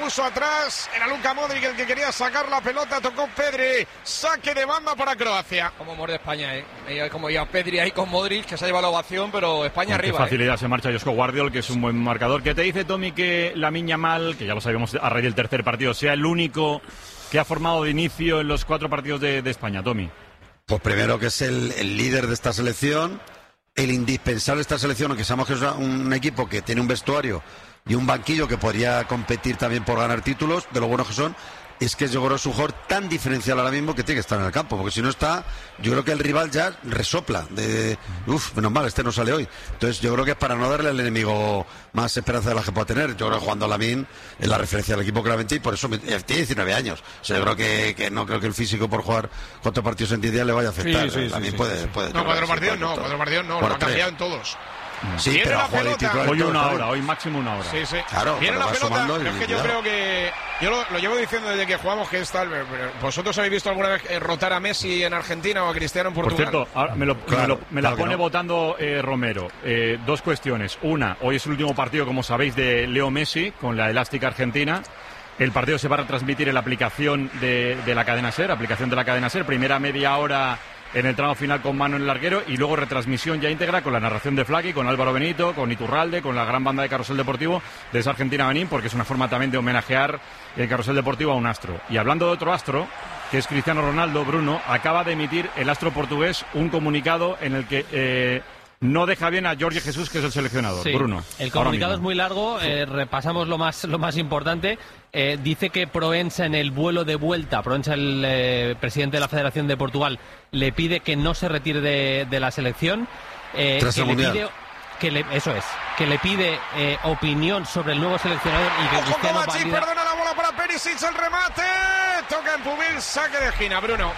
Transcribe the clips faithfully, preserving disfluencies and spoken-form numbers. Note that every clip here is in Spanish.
puso atrás, era Luka Modric el que quería sacar la pelota, tocó Pedri, saque de banda para Croacia. Como muerde España, eh. Como ya Pedri ahí con Modric, que se ha llevado la ovación, pero España con arriba. Qué facilidad eh. se marcha Josko Guardiol, que es un buen marcador. ¿Qué te dice, Tommy, que Lamine Yamal, que ya lo sabíamos a raíz del tercer partido, sea el único que ha formado de inicio en los cuatro partidos de, de España, Tommy? Pues primero que es el, el líder de esta selección, el indispensable de esta selección, aunque sabemos que es un equipo que tiene un vestuario y un banquillo que podría competir también por ganar títulos, de lo buenos que son, es que yo creo que es un jugador tan diferencial ahora mismo que tiene que estar en el campo, porque si no está, yo creo que el rival ya resopla de, uff, menos mal, este no sale hoy. Entonces yo creo que es para no darle al enemigo más esperanza de la que pueda tener. Yo creo que jugando a Lamine es la referencia del equipo claramente, y por eso me, tiene diecinueve años. O sea, yo creo que, que no creo que el físico por jugar cuatro partidos en diez días le vaya a afectar. Sí, sí, Lamine sí, puede, sí, sí. puede No, cuatro sí, partidos puede no, todo. cuatro partidos no, Bueno, lo ha cambiado en todos. Sí, Viene pero la a jugar de pelota. titular Hoy todo, una todo. hora, hoy máximo una hora. Sí, sí. Claro, Viene pero la va pelota, sumando y pero es que yo cuidado. creo que... Yo lo, lo llevo diciendo desde que jugamos que es tal... ¿Vosotros habéis visto alguna vez eh, rotar a Messi en Argentina o a Cristiano en Por Portugal? cierto, ahora me, lo, Claro, me, lo, me la claro que pone no. votando eh, Romero. Eh, dos cuestiones. Una, hoy es el último partido, como sabéis, de Leo Messi con la elástica argentina. El partido se va a retransmitir en la aplicación de, de la cadena SER, aplicación de la cadena SER. Primera media hora en el tramo final con mano en el larguero, y luego retransmisión ya íntegra con la narración de Flaky, con Álvaro Benito, con Iturralde, con la gran banda de Carrusel Deportivo de esa Argentina Benín, porque es una forma también de homenajear el Carrusel Deportivo a un astro. Y hablando de otro astro, que es Cristiano Ronaldo, Bruno, acaba de emitir el astro portugués un comunicado en el que eh, no deja bien a Jorge Jesús, que es el seleccionador. Sí, Bruno. el comunicado es muy largo, eh, repasamos lo más, lo más importante. Eh, dice que Proença, en el vuelo de vuelta, Proença, el eh, presidente de la Federación de Portugal, le pide que no se retire de, de la selección. Eh, Tras que el le Mundial. pide, que le, eso es, que le pide eh, opinión sobre el nuevo seleccionador y que Ojo, Cristiano Kovacic, valida... perdona la bola para Perisic, el remate. Toca en Pubil, saque de esquina, Bruno.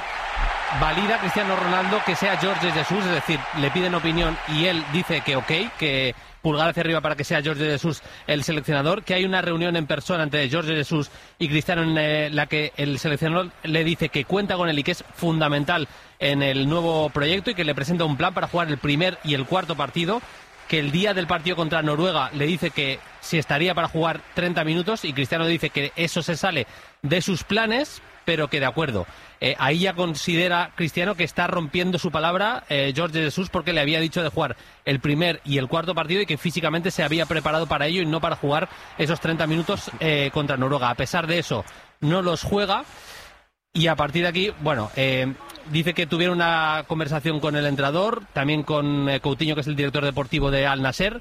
valida Cristiano Ronaldo que sea Jorge Jesús, es decir, le piden opinión y él dice que ok, que pulgar hacia arriba para que sea Jorge Jesús el seleccionador, que hay una reunión en persona entre Jorge Jesús y Cristiano en eh, la que el seleccionador le dice que cuenta con él y que es fundamental en el nuevo proyecto y que le presenta un plan para jugar el primer y el cuarto partido, que el día del partido contra Noruega le dice que si estaría para jugar treinta minutos y Cristiano dice que eso se sale de sus planes, pero que de acuerdo. Eh, ahí ya considera Cristiano que está rompiendo su palabra eh, Jorge Jesús, porque le había dicho de jugar el primer y el cuarto partido y que físicamente se había preparado para ello y no para jugar esos treinta minutos eh, contra Noruega. A pesar de eso, no los juega y a partir de aquí, bueno, eh, dice que tuvieron una conversación con el entrenador, también con eh, Coutinho, que es el director deportivo de Al Nassr,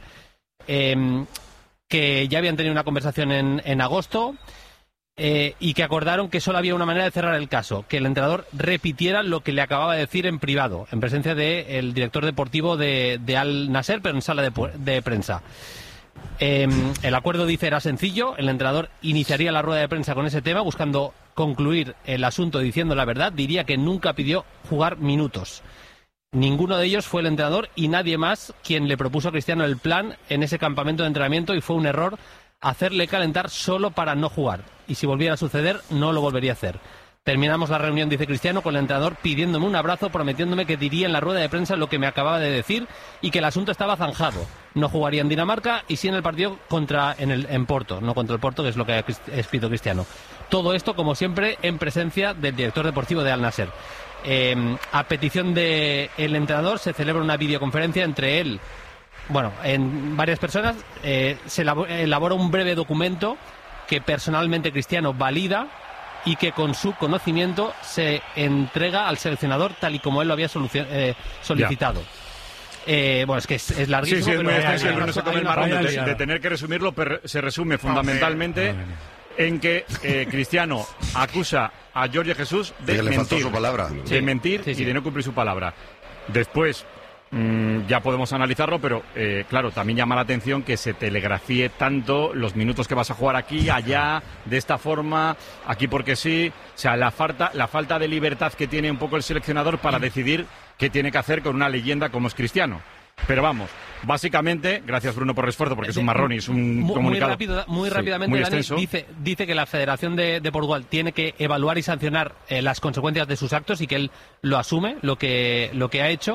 eh, que ya habían tenido una conversación en, en agosto. Eh, y que acordaron que solo había una manera de cerrar el caso, que el entrenador repitiera lo que le acababa de decir en privado, en presencia del director deportivo de, de Al Nassr, pero en sala de, de prensa. Eh, el acuerdo, dice, era sencillo, el entrenador iniciaría la rueda de prensa con ese tema, buscando concluir el asunto diciendo la verdad, diría que nunca pidió jugar minutos. Ninguno de ellos fue el entrenador y nadie más quien le propuso a Cristiano el plan en ese campamento de entrenamiento, y fue un error hacerle calentar solo para no jugar. Y si volviera a suceder, no lo volvería a hacer. Terminamos la reunión, dice Cristiano, con el entrenador pidiéndome un abrazo, prometiéndome que diría en la rueda de prensa lo que me acababa de decir y que el asunto estaba zanjado. No jugaría en Dinamarca y sí en el partido contra en, el, en Porto, no contra el Porto, que es lo que ha escrito Cristiano. Todo esto, como siempre, en presencia del director deportivo de Al Nassr. Eh, a petición del entrenador se celebra una videoconferencia entre él, bueno, en varias personas, eh, se elabora un breve documento que personalmente Cristiano valida y que con su conocimiento se entrega al seleccionador tal y como él lo había eh, solicitado. Eh, bueno, es que es, es larguísimo. Sí, sí, es muy extenso, hay, no se come el marrón de, de tener que resumirlo, pero se resume fundamentalmente en que eh, Cristiano acusa a Jorge Jesús de que le mentir, faltó su palabra. de mentir sí, sí. y de no cumplir su palabra. Después Mm, ya podemos analizarlo, pero eh, claro, también llama la atención que se telegrafíe tanto los minutos que vas a jugar aquí, allá, de esta forma, aquí porque sí. O sea, la falta, la falta de libertad que tiene un poco el seleccionador para decidir qué tiene que hacer con una leyenda como es Cristiano. Pero vamos, básicamente, gracias Bruno por el esfuerzo, porque es un marrón y es un muy, comunicado. Muy, rápido, muy sí, rápidamente, muy Dani, extenso. dice, dice que la Federación de, de Portugal tiene que evaluar y sancionar eh, las consecuencias de sus actos y que él lo asume, lo que, lo que ha hecho.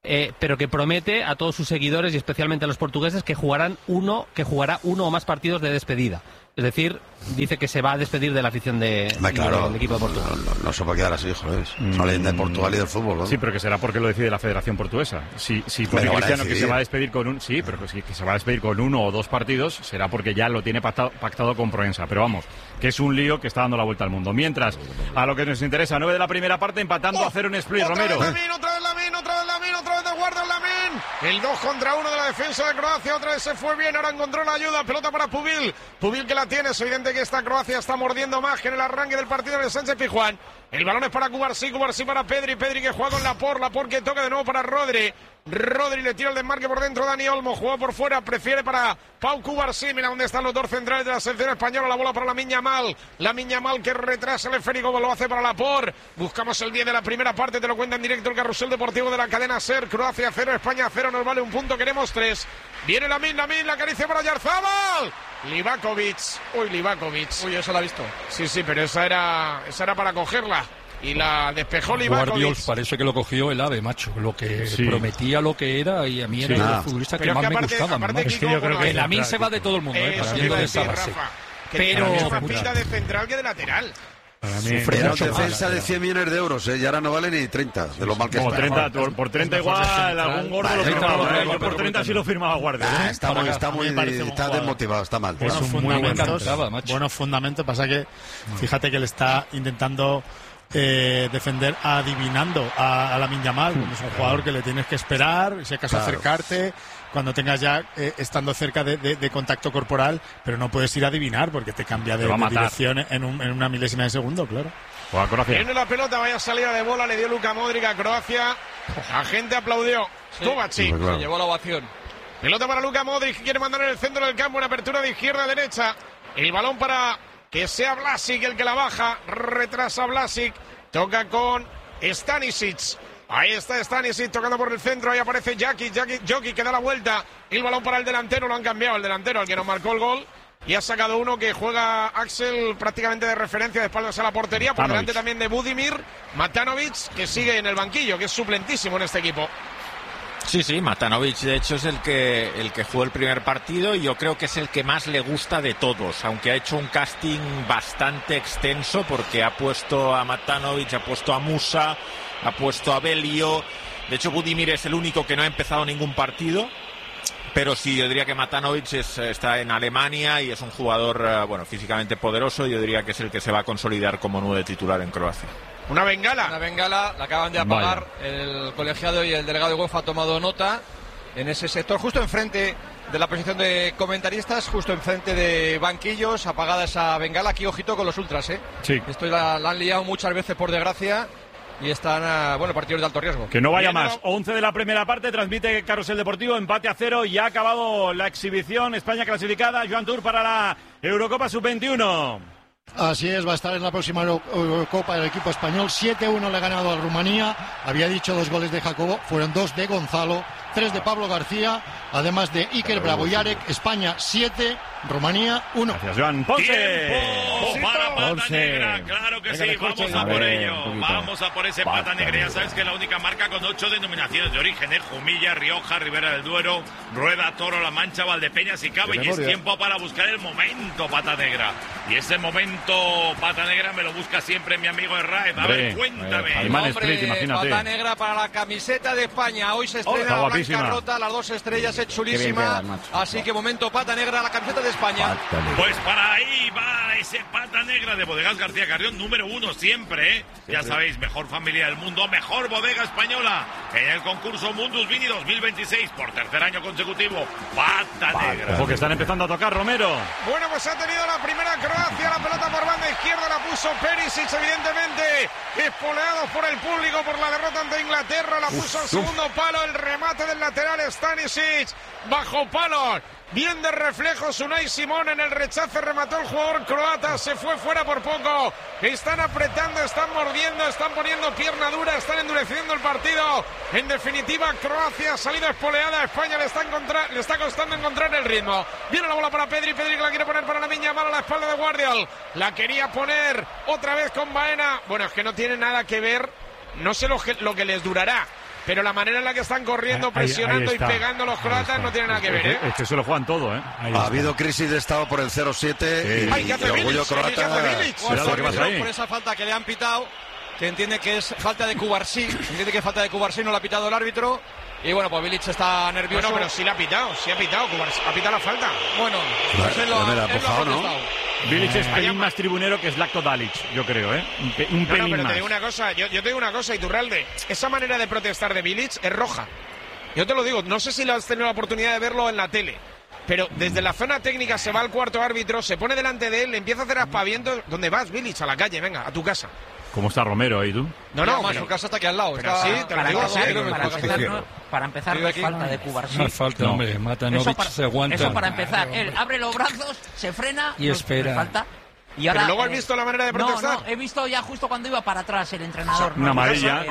eh, pero que promete a todos sus seguidores y especialmente a los portugueses que jugarán uno, que jugará uno o más partidos de despedida. Es decir, dice que se va a despedir de la afición de, Me, claro, del equipo de Portugal. No, no, no se puede quedar así, joder. Es una leyenda de Portugal y del fútbol, ¿no? Sí, pero que será porque lo decide la Federación Portuguesa. Si, si pone Pero Cristiano van a que se va a despedir con un... Sí, pero que, sí, que se va a despedir con uno o dos partidos, será porque ya lo tiene pactado, pactado con Proensa. Pero vamos, que es un lío que está dando la vuelta al mundo. Mientras, a lo que nos interesa, nueve de la primera parte, empatando ¡Oh! a cero en Split, otra Romero. Vez Lamin, otra vez Lamin, otra vez Lamin, otra vez de guardia Lamin. El dos contra uno de la defensa de Croacia, otra vez se fue bien, ahora encontró la ayuda, pelota para Pubil. Pubil que la tiene, es evidente que esta Croacia está mordiendo más que en el arranque del partido de Sánchez Pizjuán. El balón es para Cubarsí, Cubarsí para Pedri, Pedri que juega con Laporte, Laporte que toca de nuevo para Rodri. Rodri le tira el desmarque por dentro, Dani Olmo jugó por fuera, prefiere para Pau Cubarsí, mira dónde están los dos centrales de la selección española, la bola para Lamine Yamal, Lamine Yamal que retrasa el esférico, lo hace para Laporte, buscamos el diez de la primera parte, te lo cuenta en directo el carrusel deportivo de la cadena SER, Croacia cero, España cero, nos vale un punto, queremos tres, viene Lamine, Lamine, la acaricia para Yarzábal, Livakovic, uy Livakovic, uy eso la ha visto, sí sí, pero esa era, esa era para cogerla. Y la despejó Livakovic. Guardiols parece que lo cogió el ave, macho. Lo que sí. prometía, lo que era, y a mí era sí. el futbolista pero que más que aparte, me gustaba. Aparte, es que yo creo que a mí se va de todo el mundo, eh, para mí de esa base. Pero tiene más pinta de central que de lateral. Para mí era defensa de cien millones de euros, ¿eh? Y ahora no vale ni treinta, de lo mal que está. treinta, por, por treinta igual, algún gordo vale, lo firmaba. ¿eh? Yo por treinta sí lo firmaba Guardia. Ah, ¿eh? está muy, está muy está desmotivado, está mal. Buenos fundamentos, buenos fundamentos, pasa que fíjate que le está intentando eh, defender adivinando a, a Lamine Yamal, es un jugador que le tienes que esperar, si acaso claro. acercarte cuando tengas ya eh, estando cerca de, de, de contacto corporal, pero no puedes ir a adivinar porque te cambia de, te de dirección en, un, en una milésima de segundo, claro. Tiene la pelota, vaya salida de bola, le dio Luka Modric a Croacia, la gente aplaudió, sí. Kovacic sí, claro. se llevó la ovación. Pelota para Luka Modric, quiere mandar en el centro del campo, en apertura de izquierda a derecha, el balón para que sea Vlasic el que la baja, retrasa Vlasic, toca con Stanisic. Ahí está Stanisic tocando por el centro, ahí aparece Jaki, Jaki, Jokic que da la vuelta, el balón para el delantero, lo han cambiado, el delantero, el que nos marcó el gol, y ha sacado uno que juega Axel prácticamente de referencia de espaldas a la portería, por delante también de Budimir, Matanovic, que sigue en el banquillo, que es suplentísimo en este equipo. Sí, sí, Matanovic de hecho es el que el que jugó el primer partido y yo creo que es el que más le gusta de todos, aunque ha hecho un casting bastante extenso porque ha puesto a Matanovic, ha puesto a Musa, ha puesto a Belio. De hecho Budimir es el único que no ha empezado ningún partido, pero sí, yo diría que Matanovic es, está en Alemania y es un jugador, bueno, físicamente poderoso. Yo diría que es el que se va a consolidar como nueve titular en Croacia. Una bengala. Una bengala, la acaban de apagar. Vaya. El colegiado y el delegado de UEFA ha tomado nota en ese sector, justo enfrente de la posición de comentaristas, justo enfrente de banquillos, apagada esa bengala. Aquí, ojito con los ultras, ¿eh? Sí. Esto la, la han liado muchas veces, por desgracia, y están, a, bueno, partidos de alto riesgo. Que no vaya Bien, más. once de la primera parte, transmite Carrusel Deportivo, empate a cero y ha acabado la exhibición. España clasificada, Joan Tour para la Eurocopa sub veintiuno. Así es, va a estar en la próxima Eurocopa el equipo español. siete uno le ha ganado a Rumanía. Había dicho dos goles de Jacobo, fueron dos de Gonzalo, tres de Pablo García, además de Iker Braboyarek. España siete, Rumanía uno. Gracias, Joan. Ponce. ¡Tiempo para Pata Negra! Claro que sí, vamos a por ello. Vamos a por ese Pata Negra. Ya sabes que es la única marca con ocho denominaciones de origen, ¿eh? Jumilla, Rioja, Ribera del Duero, Rueda, Toro, La Mancha, Valdepeñas y Cava. Y es tiempo para buscar el momento, Pata Negra. Y ese momento, Pata Negra, me lo busca siempre mi amigo Herraez. A ver, cuéntame. Hombre, Split, imagínate. Pata Negra para la camiseta de España. Hoy se estrena oh, la blanca rota, las dos estrellas, es chulísima. Quedas, así que momento, Pata Negra, la camiseta de España. Pues para ahí va ese Pata Negra de Bodegas García Carrión, número uno siempre, ¿eh? Siempre. Ya sabéis, mejor familia del mundo, mejor bodega española en el concurso Mundus Vini dos mil veintiséis por tercer año consecutivo. Pata Negra. Porque están empezando a tocar, Romero. Bueno, pues ha tenido la primera Croacia, la pelota por banda izquierda la puso Perisic, evidentemente espoleados por el público por la derrota ante Inglaterra, la puso al segundo palo, el remate del lateral Stanisic, bajo palo. Bien de reflejos Unai Simón en el rechace, remató el jugador croata, se fue fuera por poco. Están apretando, están mordiendo, están poniendo pierna dura, están endureciendo el partido. En definitiva, Croacia ha salido espoleada, España le está, encontrar, le está costando encontrar el ritmo. Viene la bola para Pedri, Pedri que la quiere poner para Lamine Yamal a la espalda de Guardiol. La quería poner otra vez con Baena. Bueno, es que no tiene nada que ver, no sé lo que, lo que les durará. pero la manera en la que están corriendo, ahí, presionando ahí y pegando los croatas no tiene nada que ver, ¿eh? Es que se lo juegan todo, ¿eh? Ahí ha está. habido crisis de estado por el cero siete sí. y, y el orgullo croata. Por esa falta que le han pitado, que entiende que es falta de Cubarsí, entiende que es falta de Cubarsí, no la ha pitado el árbitro. Y bueno, pues Bilic está nervioso. Bueno, pero sí la ha pitado, sí ha pitado, Cubarsí ha pitado la falta. Bueno, pues él lo ha empujado, ¿no? Bilic es pelín más tribunero que Zlatko Dalic, yo creo, ¿eh? Un, pe un no, pelín no, pero más. te digo una cosa, yo, yo te digo una cosa, Iturralde, esa manera de protestar de Bilic es roja. Yo te lo digo, no sé si lo has tenido la oportunidad de verlo en la tele, pero desde la zona técnica se va al cuarto árbitro, se pone delante de él, le empieza a hacer aspavientos. ¿Dónde vas, Bilic? A la calle, venga, a tu casa. ¿Cómo está Romero ahí, tú? No, no, pero, su casa está aquí al lado. Pero está, sí, te lo digo, sí, para, para, empezar, no, para empezar, no es falta de Cubarsí. No es falta, no. hombre, Matanovic para, se aguanta. Eso para empezar, él abre los brazos, se frena y espera. No falta. Y ahora, pero luego has eh, visto la manera de protestar. No, no, he visto ya justo cuando iba para atrás el entrenador. Una no, amarilla.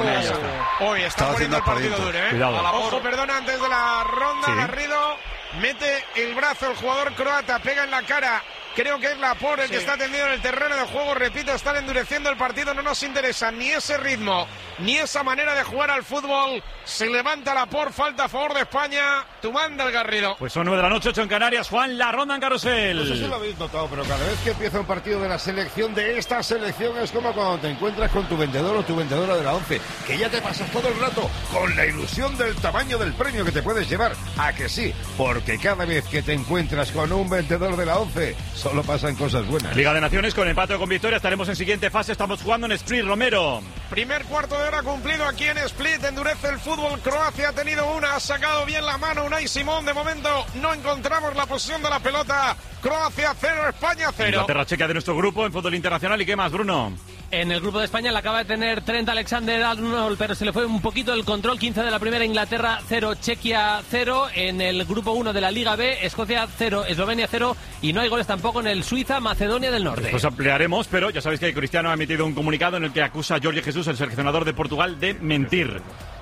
Oh, hoy está poniendo el partido duro, ¿eh? Cuidado. Ojo, perdona, antes de la ronda, sí. Garrido mete el brazo el jugador croata, pega en la cara. Creo que es Laporte el sí. que está tendido en el terreno de juego. Repito, están endureciendo el partido. No nos interesa ni ese ritmo, ni esa manera de jugar al fútbol. Se levanta Laporte, falta a favor de España. Tú manda el Garrido. Pues son nueve de la noche, ocho en Canarias. Juan, la ronda en carrusel. No sé si lo habéis notado, pero cada vez que empieza un partido de la selección, de esta selección, es como cuando te encuentras con tu vendedor o tu vendedora de la once, que ya te pasas todo el rato con la ilusión del tamaño del premio que te puedes llevar. ¿A que sí? Porque cada vez que te encuentras con un vendedor de la once, solo pasan cosas buenas. Liga de Naciones con empate o con victoria. Estaremos en siguiente fase. Estamos jugando en Split, Romero. Primer cuarto de hora cumplido aquí en Split. Endurece el fútbol. Croacia ha tenido una. Ha sacado bien la mano Unai Simón. De momento no encontramos la posición de la pelota. Croacia cero, España cero. Inglaterra checa de nuestro grupo en fútbol internacional. ¿Y qué más, Bruno? En el grupo de España la acaba de tener Trent Alexander-Arnold, pero se le fue un poquito el control. quince de la primera, Inglaterra cero, Chequia cero. En el grupo uno de la Liga B, Escocia cero, Eslovenia cero. Y no hay goles tampoco en el Suiza-Macedonia del Norte. Pues ampliaremos, pero ya sabéis que Cristiano ha emitido un comunicado en el que acusa a Jorge Jesús, el seleccionador de Portugal, de mentir.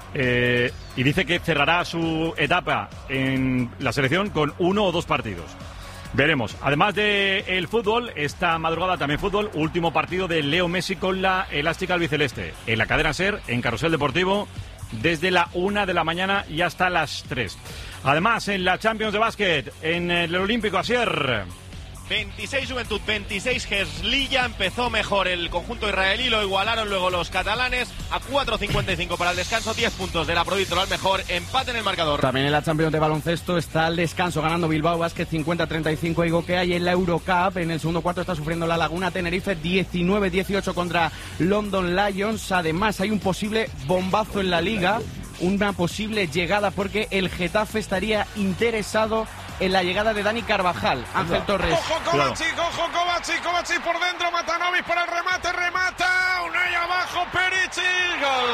Eh, y dice que cerrará su etapa en la selección con uno o dos partidos. Veremos. Además del el fútbol, esta madrugada también fútbol, último partido de Leo Messi con la elástica albiceleste. En la cadena SER, en Carrusel Deportivo, desde la una de la mañana y hasta las tres. Además, en la Champions de Básquet, en el Olímpico Asier. veintiséis Juventud, veintiséis Herzliya. Empezó mejor el conjunto israelí, lo igualaron luego los catalanes a cuatro cincuenta y cinco para el descanso, diez puntos de la Provítola al mejor, empate en el marcador. También en la Champions de baloncesto está el descanso, ganando Bilbao Basket cincuenta a treinta y cinco a Igokea, y en la Eurocup en el segundo cuarto está sufriendo la Laguna Tenerife diecinueve dieciocho contra London Lions. Además hay un posible bombazo en la Liga, una posible llegada porque el Getafe estaría interesado en la llegada de Dani Carvajal. Ángel no. Torres. Ojo Kovacic, claro. ojo Kovacic, Kovacic por dentro, Matanovic para el remate, remata, Unai abajo, Perisic, gol.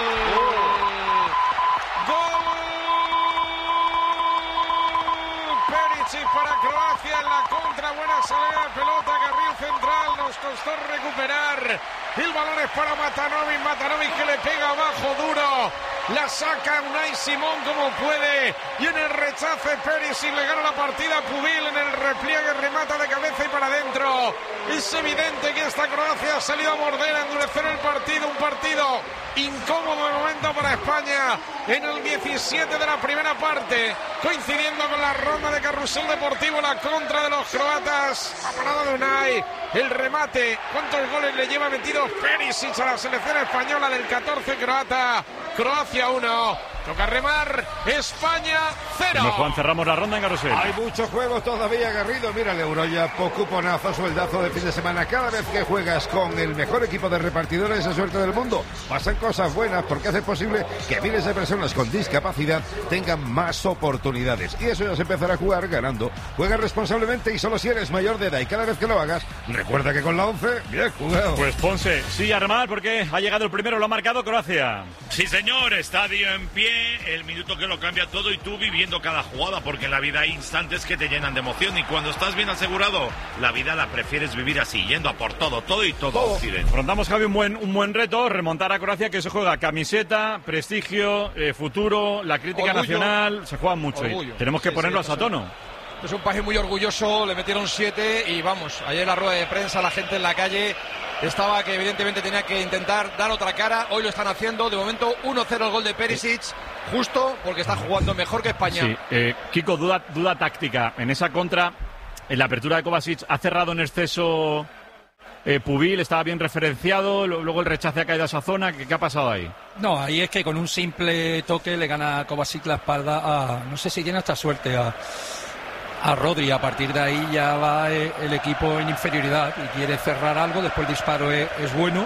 Oh. Gol. Perisic para Croacia en la contra, buena salida de pelota, carril central, nos costó recuperar. El balón es para Matanovic, Matanovic que le pega abajo duro. La saca Unai Simón como puede. Y en el rechace Perisic le gana la partida a Pubil. En el repliegue remata de cabeza y para adentro. Es evidente que esta Croacia ha salido a morder, a endurecer el partido. Un partido incómodo de momento para España. En el diecisiete de la primera parte, coincidiendo con la ronda de Carrusel Deportivo, la contra de los croatas. La parada de Unai. El remate. ¿Cuántos goles le lleva metido Perisic a la selección española del catorce croata? Croacia uno, toca remar, España cero. Bueno, Juan, cerramos la ronda en Carrusel. Hay muchos juegos todavía, Garrido. Mira el Euro ya, cuponazo, sueldazo de fin de semana. Cada vez que juegas con el mejor equipo de repartidores de suerte del mundo, pasan cosas buenas porque hace posible que miles de personas con discapacidad tengan más oportunidades. Y eso ya se empezará a jugar ganando. Juega responsablemente y solo si eres mayor de edad. Y cada vez que lo hagas, recuerda que con la once, bien jugado. Pues Ponce, sí a remar porque ha llegado el primero, lo ha marcado Croacia. Sí, señor, estadio en pie, el minuto que lo cambia todo y tú viviendo cada jugada, porque en la vida hay instantes que te llenan de emoción y cuando estás bien asegurado, la vida la prefieres vivir así, yendo a por todo, todo y todo. todo. Afrontamos, Javi, un buen, un buen reto, remontar a Croacia, que se juega camiseta, prestigio, eh, futuro, la crítica orgullo. Nacional, se juega mucho y tenemos que sí, ponerlos sí, a tono. Es un país muy orgulloso, le metieron siete y vamos, ayer en la rueda de prensa la gente en la calle estaba que evidentemente tenía que intentar dar otra cara. Hoy lo están haciendo. De momento uno cero el gol de Perisic, justo porque está jugando mejor que España. Sí, eh, Kiko, duda, duda táctica. En esa contra, en la apertura de Kovacic, ¿ha cerrado en exceso eh, Pubil? ¿Estaba bien referenciado? Luego el rechace ha caído a esa zona. ¿Qué, qué ha pasado ahí? No, ahí es que con un simple toque le gana Kovacic la espalda a... No sé si tiene hasta suerte a... a Rodri. A partir de ahí ya va el equipo en inferioridad y quiere cerrar algo. Después el disparo es, es bueno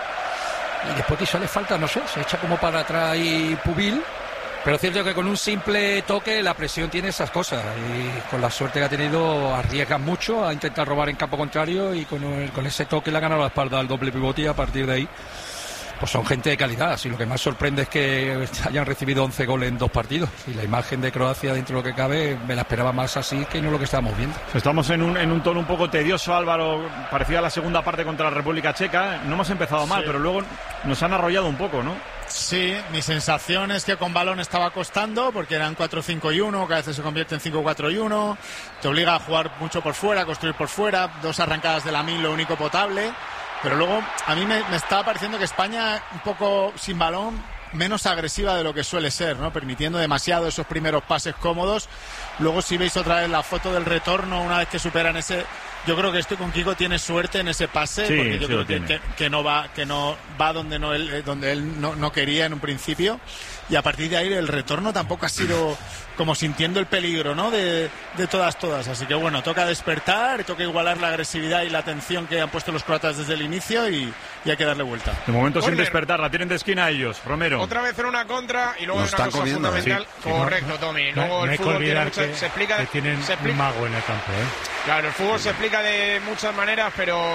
y después quizá le falta, no sé, se echa como para atrás y Pubil, pero es cierto que con un simple toque la presión tiene esas cosas y con la suerte que ha tenido arriesgan mucho a intentar robar en campo contrario y con, el, con ese toque le ha ganado la espalda al doble pivote y a partir de ahí pues son gente de calidad. Y lo que más sorprende es que hayan recibido once goles en dos partidos. Y la imagen de Croacia, dentro de lo que cabe, me la esperaba más así que no lo que estábamos viendo. Estamos en un, en un tono un poco tedioso, Álvaro, parecido a la segunda parte contra la República Checa. No hemos empezado mal, sí, pero luego nos han arrollado un poco, ¿no? Sí, mi sensación es que con balón estaba costando, porque eran cuatro cinco y uno, que a veces se convierte en cinco cuatro y uno. Te obliga a jugar mucho por fuera, a construir por fuera. Dos arrancadas de Lamine, lo único potable. Pero luego a mí me, me estaba pareciendo que España, un poco sin balón, menos agresiva de lo que suele ser, ¿no? Permitiendo demasiado esos primeros pases cómodos. Luego si veis otra vez la foto del retorno, una vez que superan ese... Yo creo que estoy con Kiko, tiene suerte en ese pase, sí, porque yo sí creo que, que, que no va que no va donde no él, donde él no, no quería en un principio. Y a partir de ahí el retorno tampoco ha sido como sintiendo el peligro, ¿no? De, de todas, todas. Así que bueno, toca despertar, toca igualar la agresividad y la atención que han puesto los croatas desde el inicio y, y hay que darle vuelta. De momento Corner. Sin despertar, la tienen de esquina ellos, Romero. Otra vez en una contra y luego Nos en una están cosa comiendo, fundamental. sí. Correcto, Tommy. Luego no, el no fútbol tiene mucho, mucho, se explica, que tienen se explica, un mago en el campo, ¿eh? Claro, el fútbol se explica de muchas maneras, pero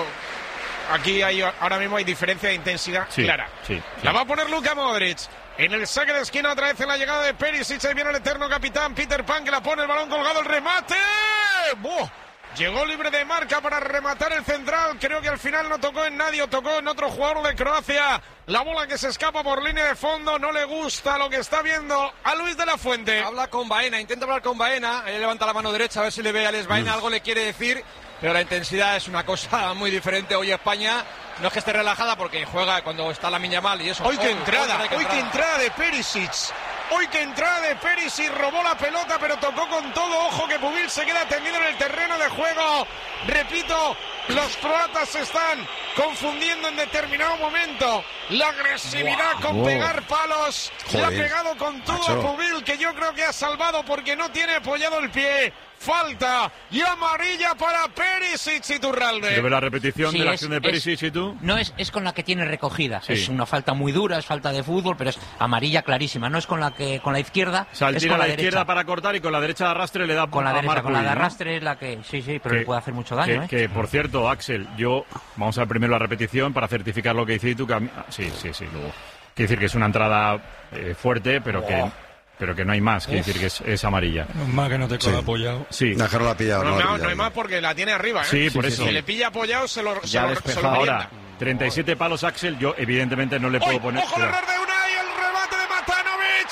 aquí hay, ahora mismo hay diferencia de intensidad sí, clara. Sí, sí. La va a poner Luka Modric. En el saque de esquina otra vez en la llegada de Perisic. Ahí viene el eterno capitán Peter Pan, que la pone, el balón colgado, el remate. ¡Buah! Llegó libre de marca para rematar el central. Creo que al final no tocó en nadie, o tocó en otro jugador de Croacia. La bola que se escapa por línea de fondo. No le gusta lo que está viendo a Luis de la Fuente. Habla con Baena, intenta hablar con Baena. Él levanta la mano derecha a ver si le ve a Alex Baena. Mm. Algo le quiere decir, pero la intensidad es una cosa muy diferente. Hoy España no es que esté relajada porque juega cuando está la Miña mal y eso. Hoy que entrada, hoy que hoy que entrada de Perisic. Hoy que entrada de Perisic, robó la pelota pero tocó con todo. Ojo que Pubil se queda tendido en el terreno de juego. Repito, los croatas se están confundiendo en determinado momento. La agresividad wow, con wow. pegar palos. Joder. Le ha pegado con todo Macho. a Pubil, que yo creo que ha salvado porque no tiene apoyado el pie. Falta y amarilla para Perisic y Turralde. ¿Quiere ver la repetición sí, de la es, acción de Perisic es, y tú? No, es, es con la que tiene recogida. Sí. Es una falta muy dura, es falta de fútbol, pero es amarilla clarísima. No es con la que con la izquierda. O sea, es tira con la, la izquierda derecha. para cortar y con la derecha de arrastre le da con la a derecha, Marco con la de ¿no? arrastre es la que sí, sí, pero que, le puede hacer mucho daño. Que, ¿eh? que por cierto, Axel, yo vamos a ver primero la repetición para certificar lo que dices tú. Que a mí, sí, sí, sí. Luego quiere decir que es una entrada eh, fuerte, pero oh. que pero que no hay más, quiere decir que es, es amarilla. No más que no te coja sí. apoyado. Sí. No, que no la ha pillado. No, no, no, la ha no pillado. hay más porque la tiene arriba, ¿eh? Sí, por sí, eso. Si le pilla apoyado, se lo, se ya lo, se lo ahora, treinta y siete palos, Axel. Yo, evidentemente, no le puedo ¡Oy! poner. ¡Ojo el error de Unai! ¡El remate de Matanovic!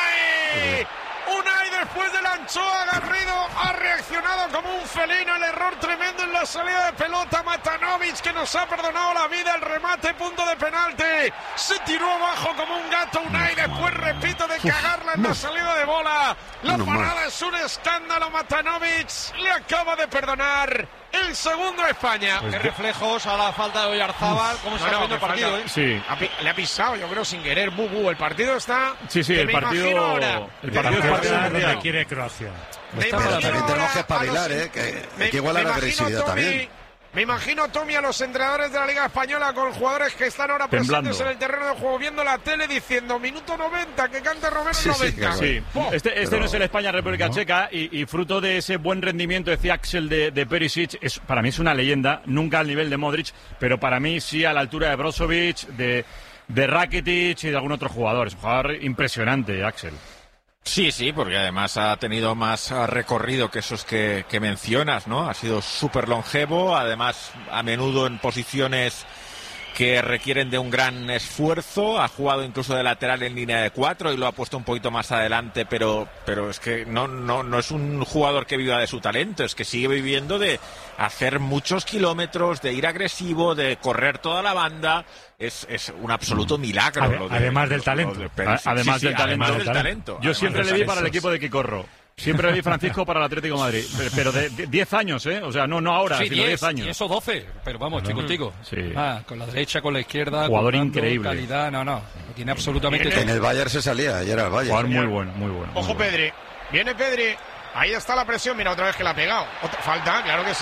¡Unai! Unai, después de la anchoa, Garrido ha reaccionado como un felino. El error tremendo en la salida de pelota. Matanovic, que nos ha perdonado la vida. El remate, punto de penalti. Se tiró abajo como un gato Unai. Después, repito, de cagarla en la salida de bola. La parada es un escándalo. Matanovic le acaba de perdonar el segundo a España. Pues qué reflejos a la falta de Oyarzábal. ¿Cómo se no, está no, viendo el partido? Falta, ¿eh? Sí. Ha, le ha pisado, yo creo, sin querer. Bu, bu. El partido está... Sí, sí, el partido... El partido es partido donde quiere Croacia. También tenemos que espabilar, ¿eh? Que hay que igualar la agresividad Tommy, también. Me imagino, Tommy, a los entrenadores de la Liga Española con jugadores que están ahora temblando presentes en el terreno de juego, viendo la tele, diciendo minuto noventa, que cante Romero sí, noventa. Sí, sí. Este, este Pero... no es el España-República no. Checa y, y fruto de ese buen rendimiento, decía Axel, de, de Perisic, es, para mí es una leyenda, nunca al nivel de Modric, pero para mí sí a la altura de Brozovic, de, de Rakitic y de algún otro jugador. Es un jugador impresionante, Axel. Sí, sí, porque además ha tenido más recorrido que esos que, que mencionas, ¿no? Ha sido súper longevo, además a menudo en posiciones que requieren de un gran esfuerzo. Ha jugado incluso de lateral en línea de cuatro y lo ha puesto un poquito más adelante, pero pero es que no no no es un jugador que viva de su talento, es que sigue viviendo de hacer muchos kilómetros, de ir agresivo, de correr toda la banda. Es, es un absoluto milagro. Ade- lo de, además del lo, talento. Lo de Perisic. Además, sí, sí, del, talento. además del talento. Yo Además siempre del le vi para el talento. equipo de Quicorro. Siempre le vi Francisco para el Atlético de Madrid. Pero de diez años, ¿eh? O sea, no, no ahora, Sí, sino diez años. Y eso doce, pero vamos, estoy contigo. Sí. Ah, con la derecha, con la izquierda. Jugador cortando, increíble. Calidad, no, no. Lo tiene absolutamente En todo. el Bayern se salía, y era el Bayern. Jugador muy bueno, muy bueno. Ojo muy bueno. Pedri. Viene Pedri. Ahí está la presión. Mira otra vez que la ha pegado. Otra, falta, claro que sí.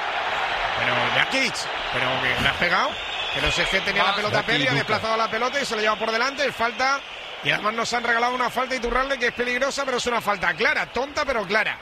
Pero Jakic. Pero que la has pegado. Pero si es que tenía Ah, la pelota Jaki, Pedri, ha Luka. desplazado la pelota y se la lleva por delante. Falta. Y además nos han regalado una falta Iturralde que es peligrosa, pero es una falta clara. Tonta, pero clara.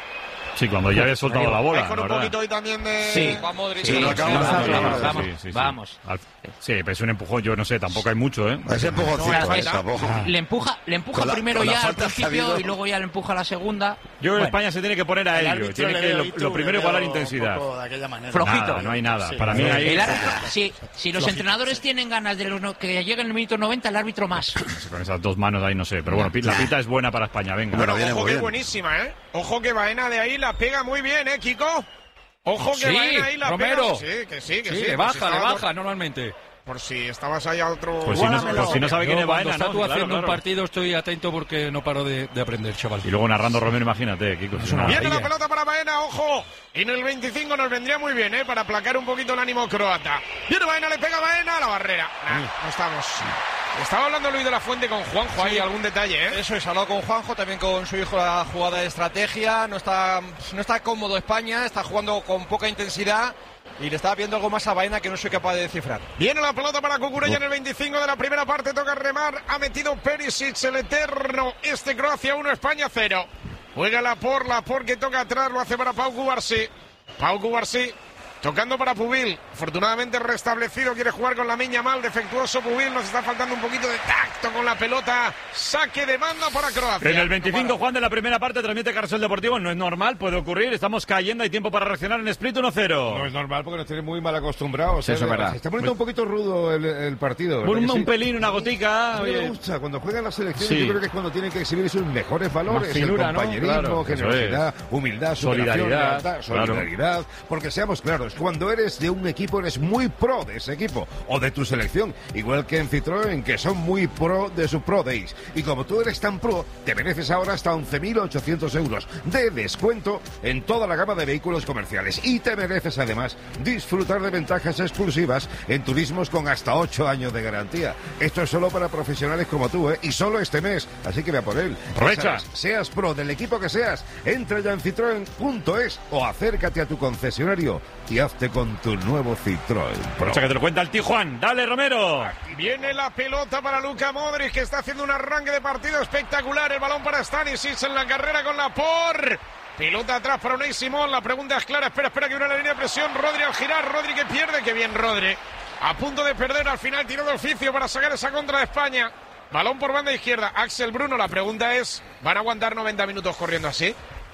Sí, cuando ya había soltado la bola. Hay con la un verdad. poquito hoy también de... Sí. Va Modric. Sí, Sí, vamos, sí, vamos, sí, vamos, sí, vamos, sí, sí. vamos. Al- Sí, pero es un empujón, yo no sé, tampoco hay mucho, ¿eh? Ese empujoncito, No, ahí es- tampoco. Le empuja, le empuja Con la- primero con la ya al falta que ha principio habido. y luego ya le empuja a la segunda. Yo creo que Bueno, España se tiene que poner a El ello. árbitro Tiene le que veo lo, ahí tú, lo primero le igualar veo intensidad. un poco de aquella manera. Flojito. Nada, no hay nada. Sí. Para mí El ahí el árbitro, sí, si los entrenadores tienen ganas de los, que llegue en el minuto noventa, el árbitro más. con esas dos manos ahí no sé, pero bueno, la pita es buena para España, venga. Bueno, viene ojo muy que es bien. buenísima, ¿eh? Ojo que Baena de ahí la pega muy bien, ¿eh, Kiko? Ojo que Sí, Baena ahí la Romero. pega. Sí, que sí, que Sí, sí. le Por si baja, le estaba- baja normalmente. Por si estabas ahí a otro... Pues si no, pues si no sabe quién Yo es cuando Baena, estás ¿no? tú Claro, haciendo claro. un partido estoy atento porque no paro de, de aprender, chaval. Y luego narrando Romero, imagínate, Kiko. Es una Viene la maravilla. pelota para Baena, ojo. En el veinticinco nos vendría muy bien, ¿eh? Para aplacar un poquito el ánimo croata. Viene Baena, le pega Baena a la barrera. Nah, no estamos. Estaba hablando Luis de la Fuente con Juanjo, hay algún detalle, ¿eh? Eso es, hablado con Juanjo, también con su hijo la jugada de estrategia. No está, no está cómodo España, está jugando con poca intensidad y le estaba viendo algo más a Baena que no soy capaz de descifrar. Viene la pelota para Cucurella en el veinticinco de la primera parte, toca remar, ha metido Perisic, el eterno, este Croacia uno, España cero. Juega la por, la por que toca atrás, lo hace para Pau Cubarsí. Pau Cubarsí, tocando para Pubil, afortunadamente restablecido, quiere jugar con la miña mal, defectuoso Pubil, nos está faltando un poquito de tacto con la pelota, saque de banda para Croacia. En el veinticinco, Juan, de la primera parte, transmite Carrusel Deportivo. No es normal, puede ocurrir. Estamos cayendo, hay tiempo para reaccionar en Split uno cero. No es normal porque nos tiene muy mal acostumbrados. Sí, eso es verdad. Se está poniendo un poquito rudo el, el partido. ¿verdad Un, que sí? un pelín, una gotica. A mí me oye. gusta, cuando juegan las selecciones, Sí. yo creo que es cuando tienen que exhibir sus mejores valores, Más finura, el ¿no? compañerismo, Claro, eso generosidad, humildad, superación, Solidaridad, lealtad, claro. solidaridad, porque seamos claros, cuando eres de un equipo eres muy pro de ese equipo o de tu selección, igual que en Citroën, que son muy pro de su Pro Days, y como tú eres tan pro, te mereces ahora hasta once mil ochocientos euros de descuento en toda la gama de vehículos comerciales, y te mereces además disfrutar de ventajas exclusivas en turismos con hasta ocho años de garantía. Esto es solo para profesionales como tú, ¿eh? Y solo este mes, así que ve a por él. Aprovecha. Ya sabes, seas pro del equipo que seas, entra ya en citroen punto es o acércate a tu concesionario y hazte con tu nuevo Citroën Pro. Aprovecha que te lo cuenta el Tijuan. Dale, Romero. Viene la pelota para Luka Modric, que está haciendo un arranque de partido espectacular. El balón para Stanisic en la carrera con la por. Pelota atrás para Unai Simón. La pregunta es clara. Espera, espera que viene la línea de presión. Rodri al girar. Rodri que pierde. Qué bien, Rodri. A punto de perder. Al final tiró de oficio para sacar esa contra de España. Balón por banda izquierda. Axel Bruno. La pregunta es: ¿van a aguantar noventa minutos corriendo así?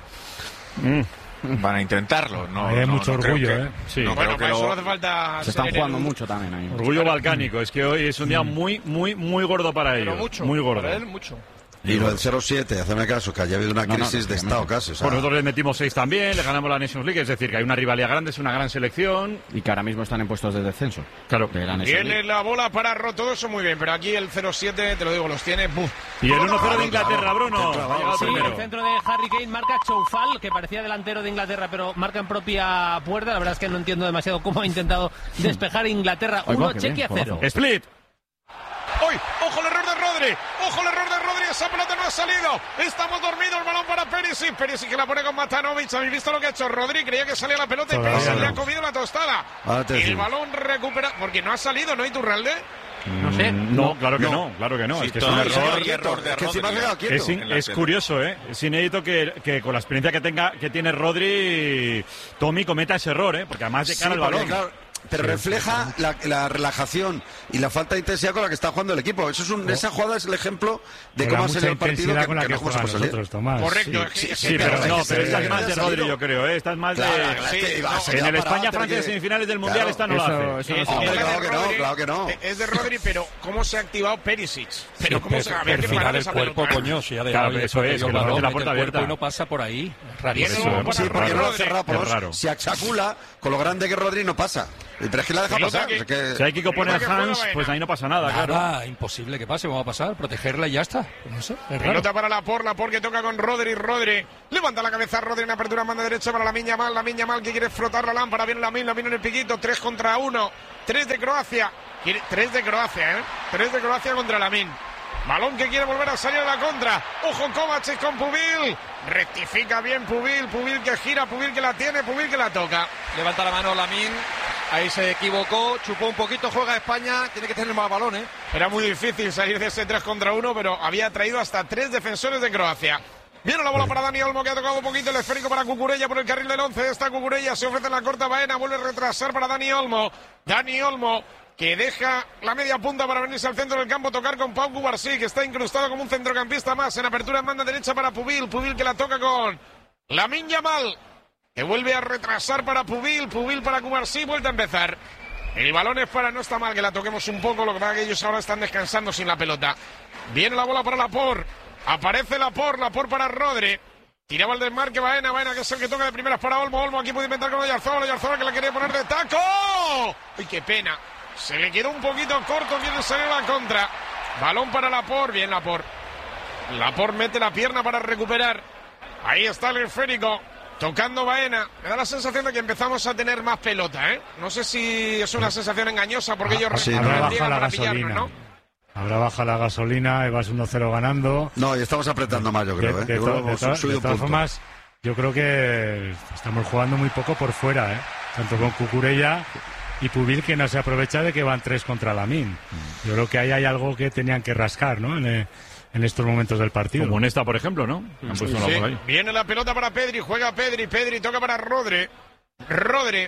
Mm. Van a intentarlo. No, Hay no, mucho no creo orgullo, que- ¿eh? Sí. No Bueno, creo que para eso lo- no hace falta. Se están ser jugando el- mucho también ahí. Orgullo balcánico. Es que hoy es un día muy, muy, muy gordo para Pero ellos. mucho. Muy gordo. Para él, mucho. Y lo del cero siete, hazme caso, que haya habido una No, no, crisis de lógicamente. estado casi. o sea, Pues nosotros le metimos seis también, le ganamos la Nations League, es decir, que hay una rivalidad grande, es una gran selección. Y que ahora mismo están en puestos de descenso. Claro. De la Nations Viene League. la bola para Rotodoso, muy bien, pero aquí el cero siete, te lo digo, los tiene. ¡Buf! Y el uno cero de Inglaterra, Bruno. Ha llegado Sí, primero. el centro de Harry Kane marca Choufal, que parecía delantero de Inglaterra, pero marca en propia puerta. La verdad es que no entiendo demasiado cómo ha intentado despejar Inglaterra. Oiga, Uno, qué Chequia bien, cero. Split. ¡Uy! ¡Ojo el error de Rodri! ¡Ojo el error de Rodri! ¡Esa pelota no ha salido! ¡Estamos dormidos! El balón para Perisic. Perisic que la pone con Matanovic. ¿Habéis visto lo que ha hecho Rodri? Creía que salía la pelota y Todavía Perisic no. le ha comido la tostada. Ahora te El decimos. balón recupera... Porque no ha salido, ¿no? ¿Iturralde? No sé. Mm, No, claro que no, claro que no. Sí, es que es todo un el error. error y error de Es que encima Rodri. se ha quedado quieto. Es, in- en la es tele. curioso, ¿eh? Es inédito que, que con la experiencia que tenga que tiene Rodri, Tommy cometa ese error, ¿eh? Porque además de cara Sí, al porque, balón. claro, pero sí, refleja sí. La, la relajación y la falta de intensidad con la que está jugando el equipo. Eso es un, esa jugada es el ejemplo de con cómo la ha salido el mucha partido intensidad que, con la que que no juegan vamos a salir. nosotros, Tomás. Correcto. Sí, sí, sí, pero no, pero esta es más de Rodri, yo creo, ¿eh? Esta es más de... Claro, claro, Sí, es que iba- no, sería En el parado, España-Francia de que- semifinales del Mundial Claro, esta no eso- la hace. eso no Es se que Hombre, la de claro que no, Rodri claro que no. Es de Rodri, pero ¿cómo se ha activado Perisic? Pero ¿cómo se había que perfilar parar el esa cuerpo, pelota? coño, si ha Claro, dejado eso es, el que balón, no hace la mete puerta el cuerpo abierta. y no pasa por ahí. Rarísimo. Viene Eso, para Sí, porque no lo ha Rodri. cerrado, Qué por raro. si achacula, con lo grande que Rodri no pasa. Pero es que la deja Pelota pasar. que- es que- Si hay que poner Pelota que Hans, juega pues Baena. ahí no pasa nada, claro. Nada, imposible que pase, vamos a pasar, protegerla y ya está. No sé, es raro. Pelota para Laporte, Laporte que toca con Rodri, Rodri. Levanta la cabeza Rodri en apertura, manda derecha para la Miña Mal, la Miña Mal que quiere frotar la lámpara, viene la Min, la Min en el piquito, tres contra uno, tres de Croacia, quiere, tres de Croacia, ¿eh? Tres de Croacia contra la Min. Balón que quiere volver a salir a la contra. Ojo Kovacic con Pubil. Rectifica bien Pubil, Pubil que gira, Pubil que la tiene, Pubil que la toca. Levanta la mano Lamine. Ahí se equivocó, chupó un poquito, juega España, tiene que tener más balón, ¿eh? Era muy difícil salir de ese tres contra uno, pero había traído hasta tres defensores de Croacia. Viene la bola para Dani Olmo, que ha tocado un poquito el esférico para Cucurella por el carril del once. Esta Cucurella se ofrece en la corta Baena, vuelve a retrasar para Dani Olmo. Dani Olmo, que deja la media punta para venirse al centro del campo, tocar con Pau Cubarsí, que está incrustado como un centrocampista más. En apertura en banda derecha para Pubil, Pubil que la toca con Lamine Yamal, que vuelve a retrasar para Pubil, Pubil para Cubarsí, vuelta a empezar. El balón es para, no está mal que la toquemos un poco, lo que pasa es que ellos ahora están descansando sin la pelota. Viene la bola para Laporte, aparece Laporte, Laporte para Rodri. Tiraba el desmarque Baena, Baena que es el que toca de primeras para Olmo, Olmo aquí puede inventar con Oyarzabal, Oyarzabal que la quería poner de taco. ¡Uy, qué pena! Se le quedó un poquito corto, quiere salir a la contra. Balón para Laporte, bien Laporte. Laporte mete la pierna para recuperar. Ahí está el esférico. Tocando Baena, me da la sensación de que empezamos a tener más pelota, ¿eh? No sé si es una sensación engañosa porque ellos Sí, habrá bajado la para pillarnos, gasolina. ¿no? Habrá bajado la gasolina, vas uno cero ganando. No, y estamos apretando más, yo creo. De, ¿eh? de Yo to- creo que de hemos to- subido de un todas punto. formas, yo creo que estamos jugando muy poco por fuera, ¿eh? Tanto con Cucurella y Pubil, que no se aprovecha de que van tres contra Lamine. Yo creo que ahí hay algo que tenían que rascar, ¿no? En, eh, en estos momentos del partido. Como en esta, por ejemplo, ¿no? Han puesto una Sí, bola ahí. viene la pelota para Pedri, juega Pedri, Pedri toca para Rodri. Rodri.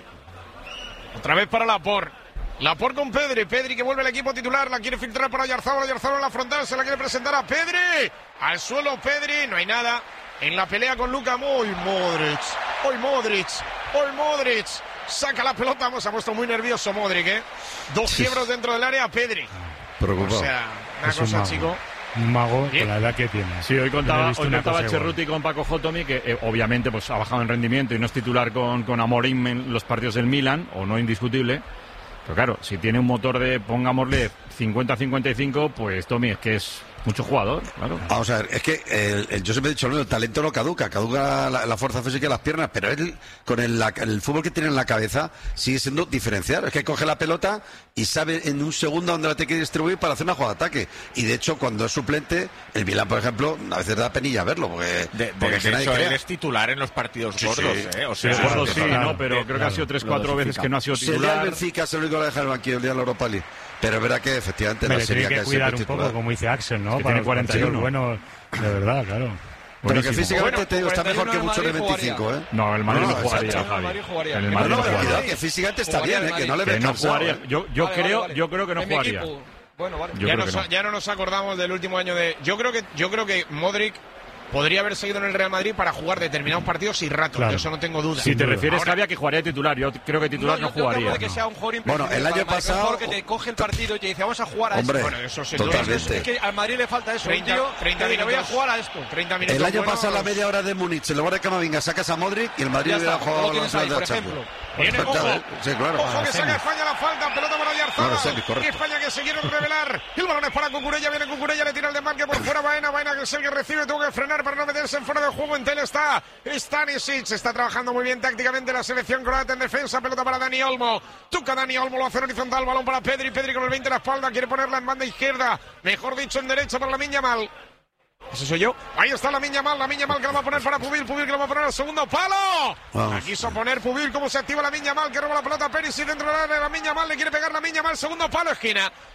Otra vez para Laporte. Laporte con Pedri, Pedri que vuelve al equipo titular, la quiere filtrar para Oyarzabal, Oyarzabal en la frontal, se la quiere presentar a Pedri. Al suelo Pedri, no hay nada. En la pelea con Luka, hoy Modric, hoy Modric, hoy Modric. Saca la pelota, vamos, ha puesto muy nervioso Modric, ¿eh? Dos Sí. quiebros dentro del área, Pedri. Preocupado. O sea, una Es un cosa, mago. chico. Un mago Bien. con la edad que tiene. Sí, hoy Yo no he contaba, visto hoy una contaba cosa igual. Cerruti con Paco Jotomi, que eh, obviamente pues ha bajado en rendimiento y no es titular con, con Amorim en los partidos del Milan, o no indiscutible. Pero claro, si tiene un motor de, pongámosle, cincuenta a cincuenta y cinco, pues Tommy, es que es mucho jugador, claro. Vamos a ver, es que el, el- yo siempre he dicho, ¿no? El talento no caduca, caduca la, la fuerza física y las piernas, pero él, con el, la- el fútbol que tiene en la cabeza, sigue siendo diferenciar. Es que coge la pelota y sabe en un segundo dónde la tiene que distribuir para hacer una jugada de ataque. Y de hecho, cuando es suplente, el Milan, por ejemplo, a veces da penilla verlo, porque, De, de- porque de es que nadie hecho, crea. él es titular en los partidos Sí, gordos, sí. ¿eh? O Sí, sea, gordo sí, claro, ¿no? Pero creo que ha claro, sido tres, lo cuatro veces dosifica. que no ha sido Sería el titular. Benfica, es el único que lo deja el banquillo el día de la Europa League. Pero es verdad que efectivamente Me no le sería tiene que que cuidar siempre un poco, titular. como dice Axel, ¿no? que Para tiene los cuarenta y uno. partidos buenos, de verdad, claro. Pero que Buenísimo. físicamente Bueno, te digo, está mejor que cuarenta y uno muchos de en Madrid veinticinco, ¿eh? No, el Madrid No, no, no, jugaría, exacto. Javi. El Madrid jugaría. En el Que Madrid No, no no, jugaría. cuidado, que físicamente está Jugaría bien, el ¿eh? Que no le Madrid. ves Que no cansado, jugaría. ¿eh? Yo, yo Vale, creo, vale, vale. yo creo que no En mi jugaría. equipo. Bueno, vale. Yo ya, creo nos, que no. ya no nos acordamos del último año de. Yo creo que yo creo que Modric podría haber seguido en el Real Madrid para jugar determinados partidos y rato, Claro. de eso no tengo duda. Si te duda. refieres, Ahora- Javi, a que jugaría titular, yo creo que titular no, yo creo que jugaría. puede que sea un jugador Bueno, imprescindible el año para Madrid, pasado- un jugador que te coge el partido y te dice vamos a jugar a Hombre, esto. Bueno, eso sin totalmente. duda. Es que al Madrid le falta eso. treinta, un tío treinta que diga, voy a minutos. jugar a esto. treinta minutos. El año buenos. pasado, la media hora de Múnich, en lugar de Camavinga, sacas a Modric y el Madrid Ya hubiera está, jugado lo la tienes ahí, final de por la Champions. ejemplo. Viene, ojo, Sí, claro. ojo que saca España la falta, pelota para Oyarzabal. Claro, semi, correcto. Y España que se quiere revelar. El balón es para Cucurella, viene Cucurella, le tira el desmarque por fuera Baena, Baena que es el que recibe, tuvo que frenar para no meterse en fuera de juego. En tele está Stanisic, está trabajando muy bien tácticamente la selección croata en defensa, pelota para Dani Olmo. Toca Dani Olmo, lo hace en horizontal, balón para Pedri, Pedri con el veinte en la espalda, quiere ponerla en banda izquierda, mejor dicho en derecha para Lamine Yamal. Ese soy yo. Ahí está la Miña Mal, la Miña Mal que lo va a poner para Pubil, Pubil que lo va a poner al segundo palo. Vamos. La quiso poner Pubil, cómo se activa la Miña Mal, que roba la pelota a Perisic dentro del área, la Miña Mal le quiere pegar la Miña Mal, segundo palo, esquina.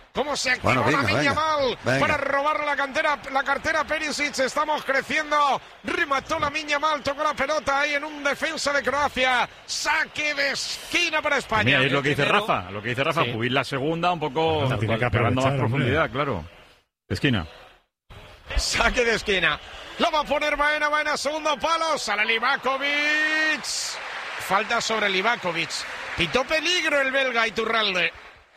cómo se activa Bueno, venga, Lamine venga, Yamal venga. para robarle la, cantera, la cartera a Perisic. Estamos creciendo. Remató Lamine Yamal, tocó la pelota ahí en un defensa de Croacia. Saque de esquina para España. Mira, es lo que dice Rafa, lo que dice Rafa, Sí. Pubil la segunda, un poco No, tiene que pegando más aprovechar, profundidad, hombre. claro. Esquina. Saque de esquina. Lo va a poner Baena, Baena, segundo palo. Sale Livakovic. Falta sobre Livakovic. Pitó peligro el belga Iturralde.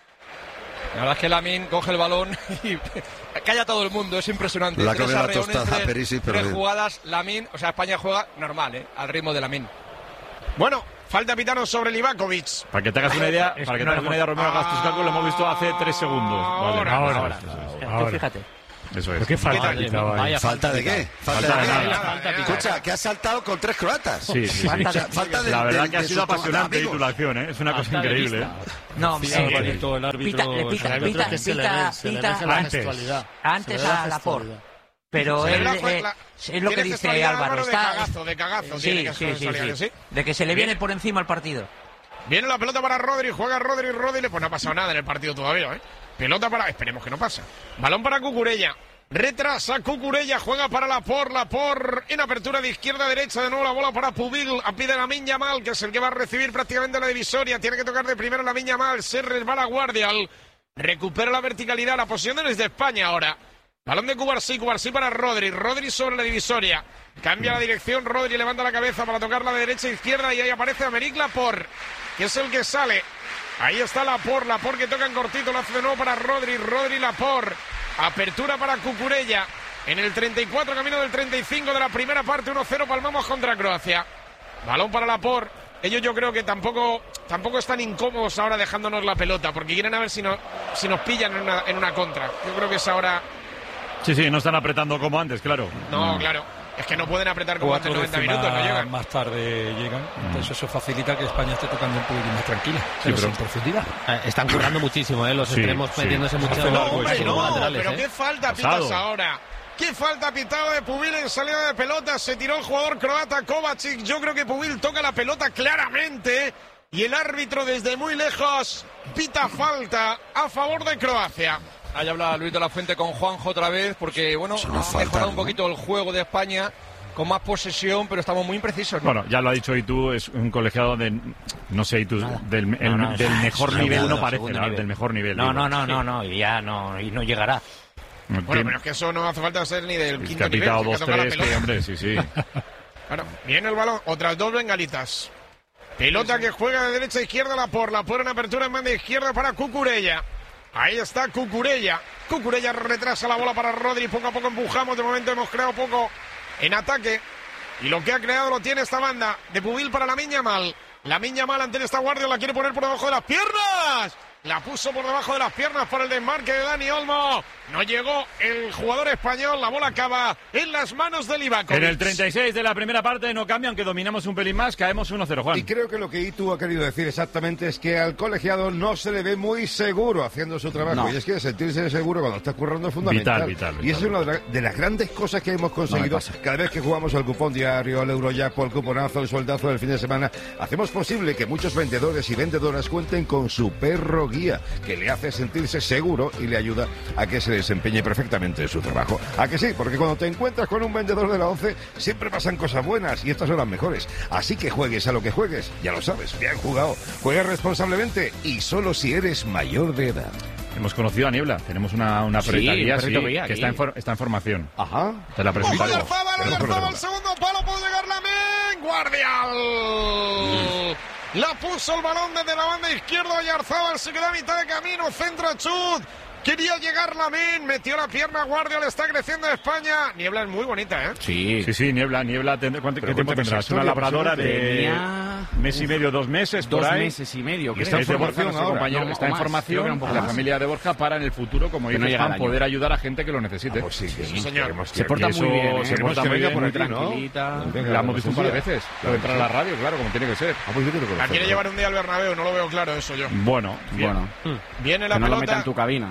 La verdad es que Lamine coge el balón y calla a todo el mundo, es impresionante. La Tres coge la arreones, tostada tres- Perisic, pero tres bien. jugadas, Lamine, o sea, España juega normal, ¿eh? Al ritmo de Lamine. Bueno, falta pitano sobre Livakovic. Para que te hagas una idea, para que te hagas una idea, Romero Gastuscaco lo hemos visto hace tres segundos. Vale, Ahora, ahora, ahora. ahora. Tú fíjate. Eso es. ¿Pero qué falta ha pitado ahí? ¿Falta de qué? Falta de nada. Escucha, que ha saltado con tres croatas. Sí, sí, sí. O sea, falta de, La verdad de- que ha de sido sus apasionante amigos. la acción, ¿eh? Es una cosa increíble, ¿eh? No, Sí, eh, bonito el árbitro. pita, le pita, el árbitro pita, es que se le pita, ve, se le pita ve la antes. gestualidad. antes Se le ve la a Laporte. gestualidad. Pero Se él, le da eh, la- es lo que tiene dice gestualidad, Álvaro. Álvaro, de Está, cagazo, de cagazo tiene sí, que sí, sí, gestualidad, sí. ¿sí? De que se le viene Bien. por encima el partido. Viene la pelota para Rodri, juega Rodri, Rodri, pues no ha pasado nada en el partido todavía, ¿eh? Pelota para, esperemos que no pase. Balón para Cucurella. Retrasa Cucurella, juega para Lapor, Lapor en apertura de izquierda a derecha, de nuevo la bola para Pubil, a pide Lamine Yamal, que es el que va a recibir prácticamente la divisoria, tiene que tocar de primero Lamine Yamal, se resbala Guardial, recupera la verticalidad, la posición es de España ahora. Balón de Cubarsí, Cubarsí para Rodri, Rodri sobre la divisoria, cambia la dirección, Rodri levanta la cabeza para tocarla de derecha a izquierda y ahí aparece Americ Lapor, que es el que sale. Ahí está Lapor, Lapor que toca en cortito, lo hace de nuevo para Rodri, Rodri Lapor. Apertura para Cucurella. En el treinta y cuatro, camino del treinta y cinco de la primera parte, uno cero, palmamos contra Croacia. Balón para Lapor. Ellos yo creo que tampoco, tampoco están incómodos ahora dejándonos la pelota, porque quieren a ver si, no, si nos pillan en una, en una contra. Yo creo que es ahora... Sí, sí, no están apretando como antes, claro. No, claro. Es que no pueden apretar como hace Cuatro noventa décimas minutos, no llegan. más tarde llegan. Entonces eso facilita que España esté tocando un poquito más tranquila, pero pero- sin profundidad. Eh, Están currando muchísimo, ¿eh? Los Sí, extremos sí. metiéndose mucho. Hace largo Hombre, eso, no, como laterales, pero ¿eh? qué falta Pasado. pitas ahora. ¿Qué falta pitado de Pubil en salida de pelota? Se tiró el jugador croata Kovacic. Yo creo que Pubil toca la pelota claramente y el árbitro desde muy lejos pita falta a favor de Croacia. Ahí habla Luis de la Fuente con Juanjo otra vez, porque bueno, Eso no ha falta, mejorado un ¿no? poquito el juego de España, con más posesión, pero estamos muy imprecisos, ¿no? Bueno, ya lo ha dicho Itu, es un colegiado de, no sé, Itu, del, el- No, no, del es- mejor es nivel segundo, no parece, segundo ¿no? nivel. Del mejor nivel. No, digo. no, no, no, no, y ya no, y no llegará. Bueno, pero es que eso no hace falta ser ni del Es que quinto ha nivel. pitado es que dos, toca la tres, que pelota. hombre, sí, sí. Claro, viene el balón, otras dos bengalitas. Pelota que juega de derecha a izquierda, la por la por en apertura en banda izquierda para Cucurella. Ahí está Cucurella. Cucurella retrasa la bola para Rodri. Poco a poco empujamos. De momento hemos creado poco en ataque. Y lo que ha creado lo tiene esta banda. De Pubil para Lamine Yamal. Lamine Yamal ante esta guardia la quiere poner por debajo de las piernas. La puso por debajo de las piernas para el desmarque de Dani Olmo. No llegó el jugador español. La bola acaba en las manos de Livakovic. En el treinta y seis de la primera parte no cambia, aunque dominamos un pelín más, caemos uno cero, Juan. Y creo que lo que Itu ha querido decir exactamente es que al colegiado no se le ve muy seguro haciendo su trabajo. No. Y es que sentirse seguro cuando está currando es fundamental. Vital, vital, Y eso es una de, la- de las grandes cosas que hemos conseguido. cada vez que jugamos al cupón diario, al Eurojackpot, el cuponazo, el sueldazo del fin de semana, hacemos posible que muchos vendedores y vendedoras cuenten con su perro guía, que le hace sentirse seguro y le ayuda a que se desempeñe perfectamente en su trabajo. ¿A que sí? Porque cuando te encuentras con un vendedor de la ONCE siempre pasan cosas buenas y estas son las mejores. Así que juegues a lo que juegues, ya lo sabes, bien jugado. Juega responsablemente y solo si eres mayor de edad. Hemos conocido a Niebla, tenemos una, una Sí, perrita guía, un perrito sí, guía que aquí. está en, for- está en formación. Ajá. Te la ¡Ojo, presentaré. Oyarzabal! Oyarzabal, segundo palo, puede llegar Lamine. Guardial. La puso el balón desde la banda izquierda. Oyarzabal se queda a mitad de camino. Centra Chut. Quería llegar Lamine. Metió la pierna. Guardial está creciendo España. Niebla es muy bonita, ¿eh? Sí. Sí, sí, Niebla, Niebla, tendrá- ¿cuánto, ¿qué Pero tiempo cuéntame tendrá? esa Es una historia, labradora de Tenía- mes y medio, dos meses, Dos por ahí. meses y medio, Y creo. está en Es de formación Borja ahora. ahora, compañero, ¿no? está O en más, creo que formación era un poco en la más. familia de Borja para en el futuro, como Que no dices, llega al Juan, año. poder ayudar a gente que lo necesite. Pues sí, que Sí, señor. queremos que- Se porta Y muy eso bien, ¿eh? se Queremos porta que muy venga bien. por muy aquí, ¿no? tranquilita. Venga, La hemos visto un par de veces. Claro, Entra a la radio, claro, como tiene que ser. Ah, pues yo quiero La conocerlo. quiere llevar un día al Bernabéu. No lo veo claro eso yo. Bueno, bien. Bueno, Viene la que no lo meta pelota. en tu cabina.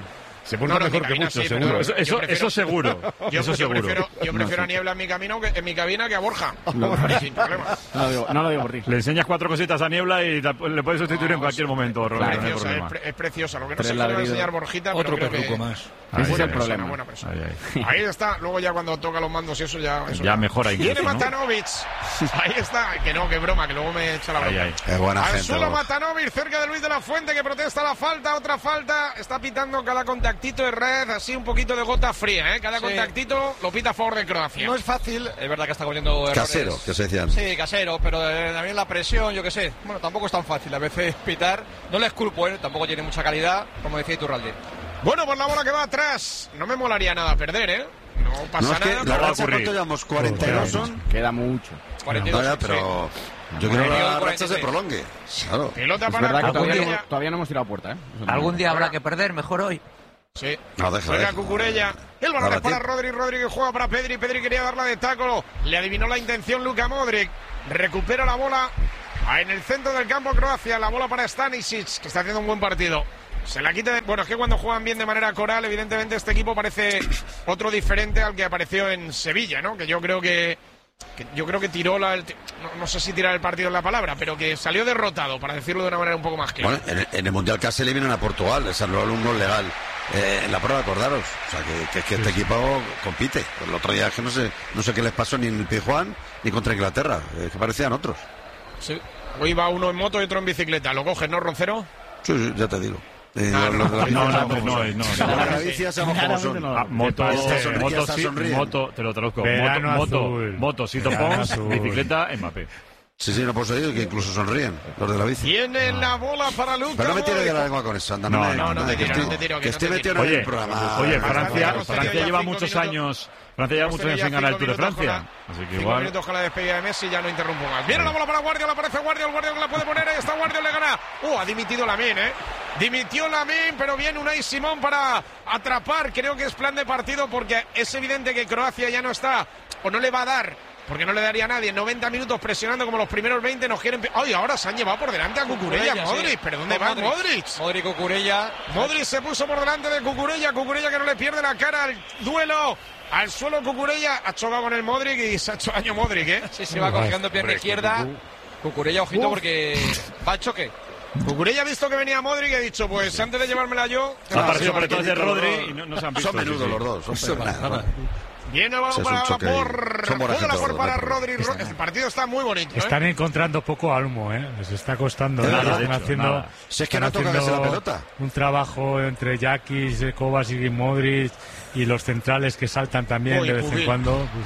Se porta no, mejor que mucho, sí, seguro. Eso, eso, prefiero, eso seguro. Yo, eso yo seguro. prefiero, yo prefiero no, a Niebla en mi camino que, en mi cabina que a Borja. No, sin problema. No, digo, no lo digo por ti. Le enseñas cuatro cositas a Niebla y le puedes sustituir no, en cualquier momento, Roberto. Claro, no es, pre, es preciosa. Lo que no se puede enseñar Borjita, otro pero perruco que, más. Ese es el problema. Buena persona. Ahí, ahí. ahí está. Luego ya cuando toca los mandos y eso ya... Eso ya mejora incluso, Viene Matanovic. ¿No? Ahí está. Que no, que broma, que luego me echa la broma. Ahí, ahí. Buena Al gente, suelo vos. Matanovic, cerca de Luis de la Fuente, que protesta la falta. Otra falta. Está pitando cada contactito de red, así un poquito de gota fría, ¿eh? Cada sí. contactito lo pita a favor de Croacia. No es fácil. Es verdad que está cometiendo errores. Casero, que se decían. Sí, casero, pero eh, también la presión, yo qué sé. Bueno, tampoco es tan fácil a veces pitar. No les culpo, ¿eh? Tampoco tiene mucha calidad, como decía Iturralde. Bueno, por la bola que va atrás, no me molaría nada perder, ¿eh? No pasa no, es que nada. La racha, ¿cuánto llevamos? ¿cuarenta y dos son? Queda mucho. cuarenta y dos, Vaya, pero sí. yo quiero que la racha se prolongue. Claro. Pelota es para verdad que todavía, Cucurella. no, todavía no hemos tirado puerta, ¿eh? Algún día habrá que perder, mejor hoy. Sí. No, deja, Juega deja. Cucurella. El balón Ahora, es para tío. Rodri. Rodri que juega para Pedri. Pedri quería darla de taco. Le adivinó la intención Luka Modric. Recupera la bola en el centro del campo Croacia. La bola para Stanisic, que está haciendo un buen partido. Se la quita de... Bueno, es que cuando juegan bien de manera coral, evidentemente este equipo parece otro diferente al que apareció en Sevilla, ¿no? Que yo creo que... que yo creo que tiró la... No, no sé si tirar el partido es la palabra, pero que salió derrotado, para decirlo de una manera un poco más clara. Bueno, en el, en el Mundial casi eliminan a Portugal, les anuló un gol legal eh, en la prueba, acordaros. O sea, que, que, que este equipo compite. El otro día es que no sé, no sé qué les pasó ni en el Pijuán ni contra Inglaterra, eh, que parecían otros. Sí. Hoy va uno en moto y otro en bicicleta. ¿Lo coges, no, Roncero? Sí, sí, ya te digo. Eh, Ah, los de la no, bici no, sabemos no, cómo no, son. no, Los de la no. bici ya sabemos cómo son. Ah, moto, Esta sonríe, moto, esta sí, sonríe. moto, te lo traduzco. Verano Moto, moto, azul. moto, Sito Verano Pons, azul. bicicleta, Mbappé. Sí, sí, no puedo seguir, que incluso sonríen los de la bici. Tiene la bola para Luka. Pero no me tires de la Modric. lengua con eso, anda. No, me- no, no te que tiro, estoy- no te tiro, que Que no estoy te metido tiro. en Oye, el programa. oye, Bastante, Francia, bastante, Francia ya lleva cinco muchos minutos. años, Francia lleva Hemos muchos años tenido sin ya ganar el Tour de cinco minutos Francia. con Así que Cinco igual. minutos con la despedida de Messi, ya no interrumpo más. Viene la bola para Guardiola, aparece Guardiola, Guardiola que la puede poner, ahí está Guardiola, le gana. Uh, ha dimitido Lamine, ¿eh? Dimitió Lamine, pero viene Unai Simón para atrapar. Creo que es plan de partido porque es evidente que Croacia ya no está, o no le va a dar, porque no le daría a nadie. noventa minutos presionando como los primeros veinte, nos quieren... ¡Ay, ahora se han llevado por delante a Cucurella, Cucurella, Modric! sí. ¿Pero dónde Con va Modric. Modric? Modric, Cucurella. Modric se puso por delante de Cucurella, Cucurella que no le pierde la cara al duelo. Al suelo Cucurella, ha chocado con el Modric y se ha hecho daño Modric, ¿eh? Sí, se va cogiendo pierna izquierda. Cucurella, ojito, Uf. porque va al choque. Cucurella ha visto que venía Modric y ha dicho, pues antes de llevármela yo... Ha aparecido por Son detrás de Rodri y no, no se han visto. menudos sí, sí. los dos. Son nada. Viene el balón Sí, es un para choque. por... Son buena Juega gente por los para dos, Rodri. pero- El partido está muy bonito, ¿eh? Están encontrando poco almo, ¿eh? Les está costando. Nada, ¿eh? de Están hecho, haciendo, nada. Si es que están no toca haciendo casi la pelota. un trabajo entre Jakis, Kovacic y Modric y los centrales que saltan también Uy, de vez en Pubil. cuando. Pues,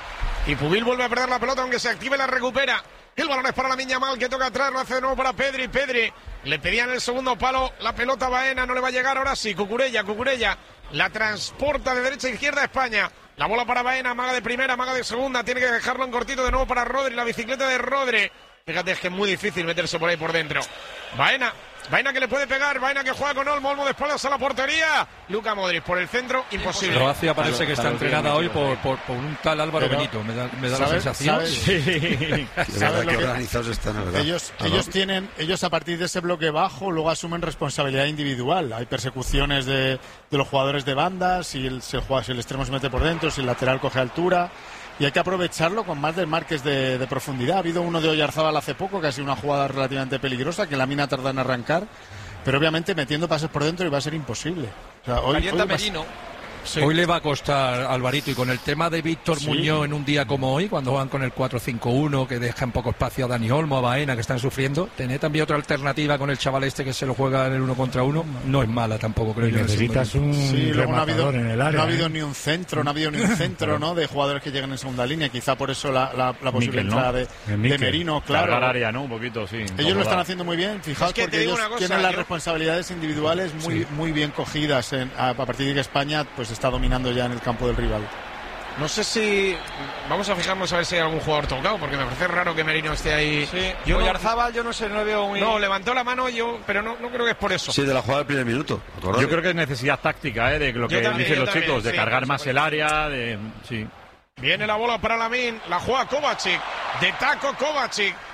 Y Pubil vuelve a perder la pelota, aunque se active la recupera. El balón es para la Miña Mal, que toca atrás, lo hace de nuevo para Pedri. Pedri le pedían el segundo palo, la pelota Baena, no le va a llegar ahora sí. Cucurella, Cucurella la transporta de derecha a izquierda a España. La bola para Baena, maga de primera, maga de segunda, tiene que dejarlo en cortito de nuevo para Rodri, la bicicleta de Rodri. Fíjate, es que es muy difícil meterse por ahí por dentro. Baena, Baena que le puede pegar, Baena que juega con Olmo, Olmo de espaldas a la portería. Luka Modric por el centro, imposible. Croacia parece Claro, que está claro, entrenada sí, hoy sí, por, sí. por, por un tal Álvaro Pero, Benito, me da, me da la ¿sabes- sensación. sabes? De verdad, lo qué que- organizados están, la verdad. Ellos, Ah, ellos no. tienen, ellos a partir de ese bloque bajo luego asumen responsabilidad individual. Hay persecuciones de, de los jugadores de banda, si el, si el jugador- si el extremo se mete por dentro, si el lateral coge altura. Y hay que aprovecharlo con más desmarques de, de profundidad. Ha habido uno de Oyarzábal hace poco, que ha sido una jugada relativamente peligrosa, que la mina tarda en arrancar, pero obviamente metiendo pases por dentro y va a ser imposible. O sea, hoy, Calienta hoy va a- Merino. Sí. Hoy le va a costar a Alvarito, y con el tema de Víctor Sí. Muñoz en un día como hoy, cuando van con el cuatro cinco uno, que deja en poco espacio a Dani Olmo, a Baena, que están sufriendo, tener también otra alternativa con el chaval este que se lo juega en el uno contra uno, no es mala tampoco, creo y yo. en ese necesitas momento. un Sí, luego no ha habido, rematador en el área. no ha habido ¿eh? ni un centro, no ha habido ni un centro, ¿no? De jugadores que lleguen en segunda línea. Quizá por eso la, la, la posible Mikel, ¿no? entrada de, El de Mikel. Merino, claro. Cargar área, ¿no? Un poquito, sí. Ellos incomodar. lo están haciendo muy bien, fijaos, Es que te porque digo ellos una cosa, tienen las yo- responsabilidades individuales muy, muy bien cogidas en- a, a partir de que España pues está dominando ya en el campo del rival. No sé si... Vamos a fijarnos a ver si hay algún jugador tocado, porque me parece raro que Merino esté ahí. Sí, Yo no- Oyarzábal, yo no sé, no le veo muy... No, levantó la mano yo, pero no, no creo que es por eso. Sí, de la jugada del primer minuto. ¿acordáis? Yo creo que es necesidad táctica, ¿eh? De lo Yo que también, dicen yo los también, chicos, de sí, cargar por más supuesto. el área, de... Sí. Viene la bola para Lamine, la juega Kovacic, de taco Kovacic,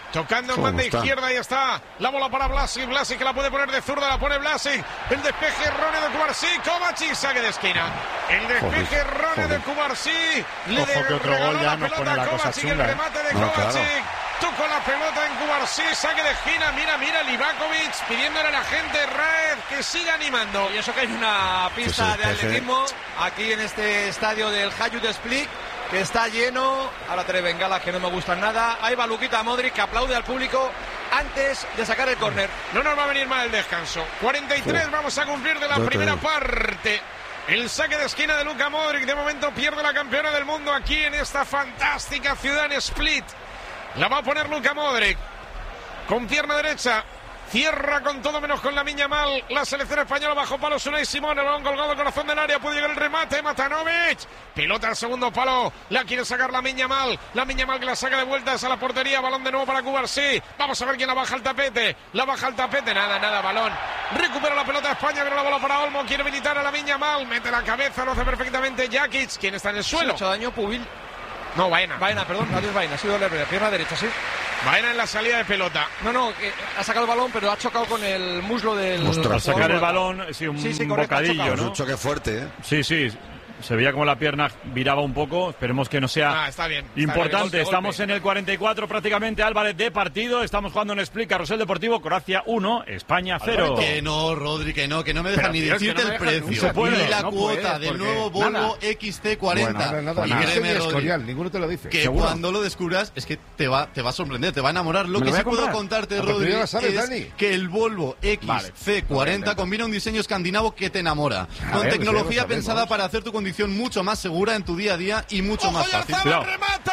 Tocando en banda izquierda, ahí está. La bola para Blasic, Blasic que la puede poner de zurda, la pone Blasic. El despeje erróneo de Cubarsí, Kovacic, saque de esquina. El despeje erróneo de Cubarsí. Le Ojo que otro gol ya nos pone la cosa Kovacic, el chunga. remate de No, Kovacic. claro. Tocó la pelota en Cubarsí, saque de esquina. Mira, mira, Livakovic pidiéndole a la gente Raed que siga animando. Y eso que hay una pista Pues de el peje. atletismo aquí en este estadio del Hajduk Split, que está lleno. Ahora tres bengalas que no me gustan nada. Ahí va Luka Modric, que aplaude al público antes de sacar el córner. No nos va a venir mal el descanso. cuarenta y tres Sí. vamos a cumplir de la Yo te primera digo. parte. El saque de esquina de Luka Modric. De momento pierde la campeona del mundo aquí en esta fantástica ciudad en Split. La va a poner Luka Modric. Con pierna derecha. Cierra con todo menos con Lamine Yamal. La selección española bajo palos. Unai Simón. El balón colgado al corazón del área. Puede llegar el remate. Matanovic. Pelota al segundo palo. La quiere sacar Lamine Yamal. Lamine Yamal que la saca de vueltas a la portería. Balón de nuevo para Cubarsí. Vamos a ver quién la baja al tapete. La baja al tapete. Nada, nada. Balón. Recupera la pelota España. Pero la bola para Olmo. Quiere habilitar a Lamine Yamal. Mete la cabeza. Lo hace perfectamente Jakic. ¿Quién está en el suelo? Se ha hecho daño Pubil. No, Baena. Baena, perdón. Adiós, Baena. Ha sido la pierna derecha, sí. Baena en la salida de pelota. No, no, eh, ha sacado el balón, pero ha chocado con el muslo del... Al sacar el balón, sí, un Sí, sí, correcto, ha bocadillo, chocado. ¿no? Un choque fuerte, ¿eh? Sí, sí. Se veía como la pierna viraba un poco. Esperemos que no sea Ah, está bien. está importante. bien. Golpe, Estamos golpe. en el cuarenta y cuatro prácticamente, Álvarez, de partido. Estamos jugando en Split, Carrusel Deportivo, Croacia uno, España cero. Que no, Rodri, que no, que no me dejan Pero, ni tío, es que decirte no me el dejan precio. nunca. Se puede, ni la no cuota puede, del porque nuevo Volvo nada. X C cuarenta. Bueno, nada, y nada. créeme, Ni Rodri, Escorial, ninguno te lo dice. que ¿Seguro? cuando lo descubras es que te va, te va a sorprender, te va a enamorar. Lo ¿Me que lo voy sí a puedo comprar? contarte, Ah, pero tú Rodri, ya lo sabes, es Dani. que el Volvo X C cuarenta Vale. combina un diseño escandinavo que te enamora. A Con ver, pues ya lo tecnología sabemos. pensada para hacer tu condición mucho más segura en tu día a día y mucho más fácil. Oyarzabal remata.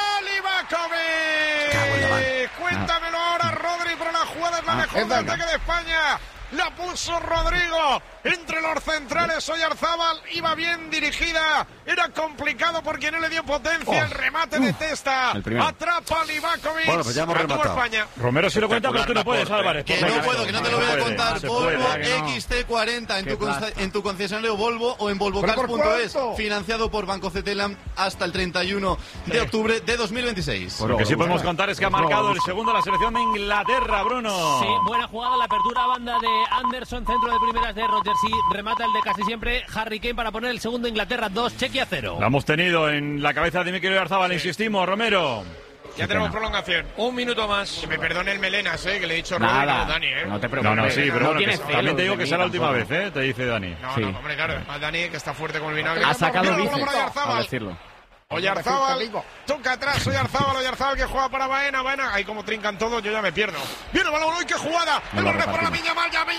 Livakovic. Cuéntamelo ahora, Rodri, pero la jugada es la Ah, mejor es del verdad. ataque de España. La puso Rodrigo entre los centrales. Oyarzabal iba bien dirigida. Era complicado porque no le dio potencia. Oh. El remate de testa. el primero. Atrapa a Livakovic. Bueno, pues ya hemos La tuvo rematado. España. Romero sí lo cuenta, pero tú no puedes, Álvarez. Que por no favor. puedo, que no te lo voy a puede, contar. se Volvo puede, que no. X C cuarenta en Qué tu, consta- plasta. en tu concesionario Volvo o en ¿Pero volvocars por punto es, cuánto? financiado por Banco Cetelam hasta el treinta y uno de octubre de dos mil veintiséis. Lo que sí podemos contar es que ha marcado el segundo la selección de Inglaterra, Bruno. Sí, buena jugada, la apertura a banda de Anderson, centro de primeras de Roger, sí, remata el de casi siempre Harry Kane para poner el segundo. Inglaterra dos, Chequia cero. La hemos tenido en la cabeza de Mikel Oyarzabal, insistimos, Romero. Ya tenemos prolongación. Un minuto más. Que me perdone el Melenas, eh, que le he dicho Nada, Rodri, no, Dani, eh. no te preocupes. No, no, sí, pero No bueno, que tienes también celos te digo de que mí será la última tampoco. vez, ¿eh? Te dice Dani. No, no, hombre, claro, además Dani, que está fuerte con el vinagre. Ha sacado Mira, bíceps, mira, a Oyarzabal. decirlo. Oyarzabal, toca atrás, Oyarzabal, Oyarzabal que juega para Baena, Baena, ahí como trincan todos, yo ya me pierdo. Viene el balón, ¡uy, qué jugada! No El lo balón es para la repartimos. Miñamal, ya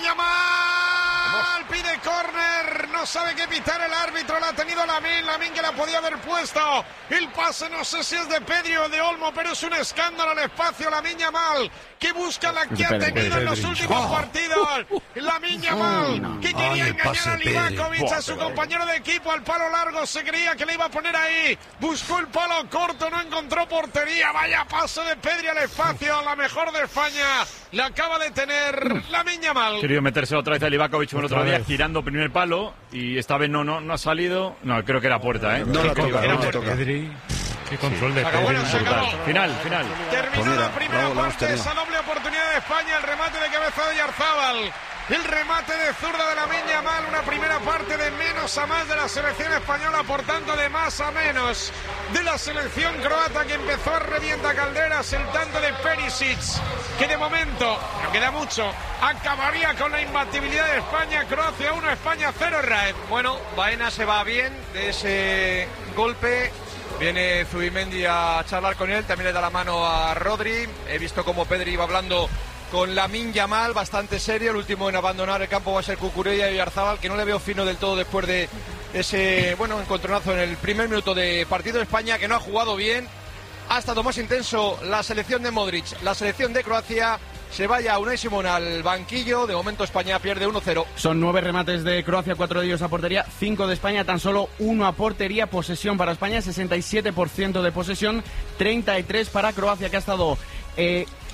Miñamal, pide córner, no sabe qué pitar el árbitro, la ha tenido Lamine, Lamine que la podía haber puesto. El pase no sé si es de Pedri o de Olmo, pero es un escándalo al espacio, la Miñamal, que busca la que ha Pedri, tenido en los Pedri. últimos Oh. partidos. La Miñamal, no. que Ay, quería el engañar pase a de Pedri. Livakovic, Buah, a su pero- compañero de equipo, al palo largo, se creía que le iba a poner ahí, buscó el palo corto, no encontró portería, vaya paso de Pedri al espacio, la mejor de España, la acaba de tener la Miñamal. Querido meterse otra vez a Livakovic el otro Otra día, vez. girando primer palo, y esta vez no, no, no ha salido. No, creo que era puerta, ¿eh? No la Qué toca, cosa, no ¿no? la toca. Pedri, qué control de Se acabó, Pedri. se acabó. Final, final. Terminó Pues mira, la primera bravo, la hemos parte, tenido. esa doble oportunidad de España, el remate de cabeza de Oyarzabal. El remate de zurda de la Miñamal, una primera parte de menos a más de la selección española, por tanto de más a menos de la selección croata que empezó a revienta calderas, el tanto de Perisic, que de momento, no queda mucho, acabaría con la imbatibilidad de España, Croacia uno, España cero, Raed. Bueno, Baena se va bien de ese golpe. Viene Zubimendi a charlar con él, también le da la mano a Rodri. He visto cómo Pedri iba hablando con Lamine Yamal, bastante serio. El último en abandonar el campo va a ser Cucurella y Oyarzabal, que no le veo fino del todo después de ese, bueno, encontronazo en el primer minuto de partido de España, que no ha jugado bien. Ha estado más intenso la selección de Modric, la selección de Croacia. Se vaya Unai Simón al banquillo. De momento España pierde uno cero. Son nueve remates de Croacia, cuatro de ellos a portería, cinco de España, tan solo uno a portería. Posesión para España, sesenta y siete por ciento de posesión, treinta y tres para Croacia, que ha estado eh,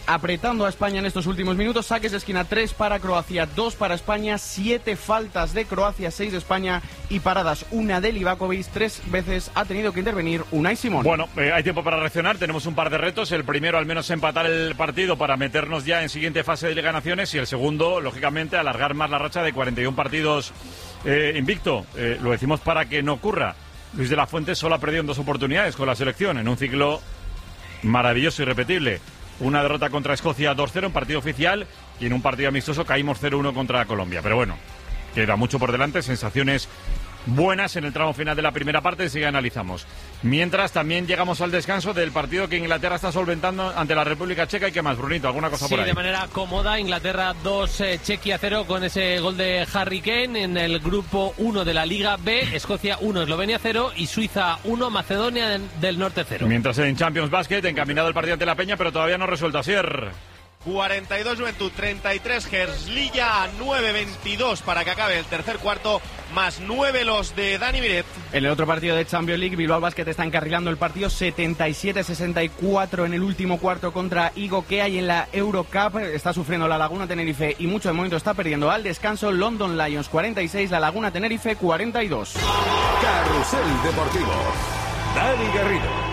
apretando a España en estos últimos minutos. Saques de esquina, tres para Croacia, dos para España, siete faltas de Croacia, seis de España y paradas, una de Livakovic. Tres veces ha tenido que intervenir Unai Simón. Bueno, eh, hay tiempo para reaccionar, tenemos un par de retos. El primero, al menos empatar el partido para meternos ya en siguiente fase de Liga de Naciones, y el segundo, lógicamente, alargar más la racha de cuarenta y uno partidos eh, invicto. Eh, lo decimos para que no ocurra. Luis de la Fuente solo ha perdido en dos oportunidades con la selección, en un ciclo maravilloso y irrepetible. Una derrota contra Escocia dos cero en partido oficial, y en un partido amistoso caímos cero uno contra Colombia. Pero bueno, queda mucho por delante, sensaciones buenas en el tramo final de la primera parte, enseguida analizamos. Mientras, también llegamos al descanso del partido que Inglaterra está solventando ante la República Checa. ¿Y qué más, Brunito? ¿Alguna cosa sí, por ahí? Sí, de manera cómoda. Inglaterra dos, eh, Chequia cero con ese gol de Harry Kane. En el grupo uno de la Liga B, Escocia uno, Eslovenia cero y Suiza uno, Macedonia del Norte cero. Mientras en Champions Basket, encaminado el partido ante la Peña, pero todavía no resuelto. Asier. cuarenta y dos Juventud, treinta y tres Herzliya, nueve veintidós para que acabe el tercer cuarto, más nueve los de Dani Miret. En el otro partido de Champions League, Bilbao Basket está encarrilando el partido setenta y siete sesenta y cuatro en el último cuarto contra Igokea, y en la Eurocup está sufriendo la Laguna Tenerife y mucho de momento está perdiendo al descanso. London Lions cuarenta y seis, la Laguna Tenerife cuarenta y dos. Carrusel Deportivo, Dani Garrido.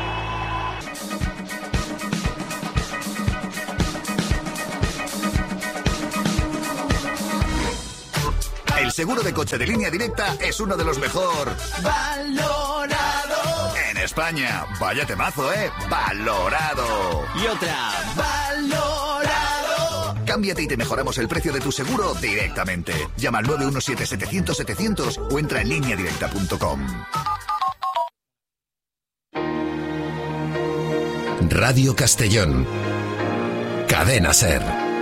El seguro de coche de Línea Directa es uno de los mejor valorado en España. Vaya temazo, ¿eh? Valorado. Y otra, valorado. Cámbiate y te mejoramos el precio de tu seguro directamente. Llama al nueve uno siete setecientos setecientos o entra en línea directa punto com. Radio Castellón. Cadena SER.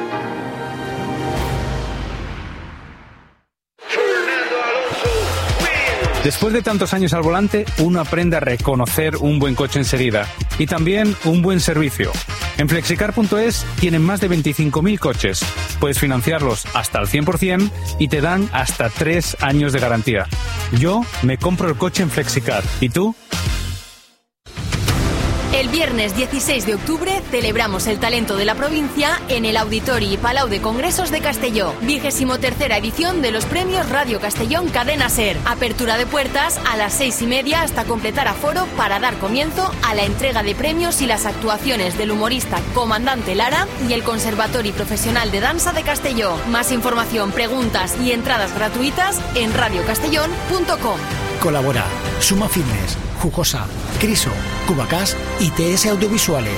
Después de tantos años al volante, uno aprende a reconocer un buen coche enseguida y también un buen servicio. En Flexicar punto es tienen más de veinticinco mil coches. Puedes financiarlos hasta el cien por ciento y te dan hasta tres años de garantía. Yo me compro el coche en Flexicar. ¿Y tú? El viernes dieciséis de octubre celebramos el talento de la provincia en el Auditori y Palau de Congresos de Castelló. Vigésimo tercera edición de los premios Radio Castellón Cadena SER. Apertura de puertas a las seis y media hasta completar aforo para dar comienzo a la entrega de premios y las actuaciones del humorista Comandante Lara y el Conservatori Profesional de Danza de Castelló. Más información, preguntas y entradas gratuitas en radio castellón punto com. Colabora Suma Fitness, Jugosa, Criso, Cubacas y T S Audiovisuales.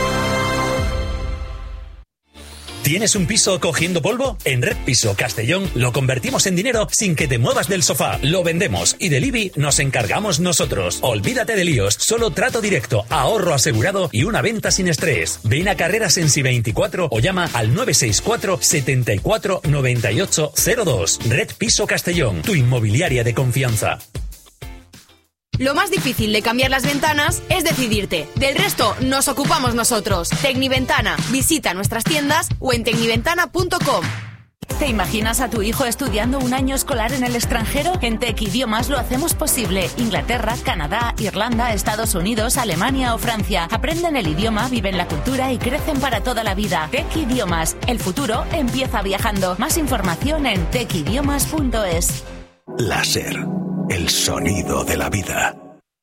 ¿Tienes un piso cogiendo polvo? En Red Piso Castellón lo convertimos en dinero sin que te muevas del sofá. Lo vendemos y del I B I nos encargamos nosotros. Olvídate de líos, solo trato directo, ahorro asegurado y una venta sin estrés. Ven a Carreras Ensi veinticuatro o llama al nueve seis cuatro setenta y cuatro noventa y ocho cero dos. Red Piso Castellón, tu inmobiliaria de confianza. Lo más difícil de cambiar las ventanas es decidirte. Del resto nos ocupamos nosotros. Tecniventana. Visita nuestras tiendas o en tecniventana punto com. ¿Te imaginas a tu hijo estudiando un año escolar en el extranjero? En Tech Idiomas lo hacemos posible. Inglaterra, Canadá, Irlanda, Estados Unidos, Alemania o Francia. Aprenden el idioma, viven la cultura y crecen para toda la vida. Tech Idiomas. El futuro empieza viajando. Más información en tech idiomas punto es. Láser. El sonido de la vida.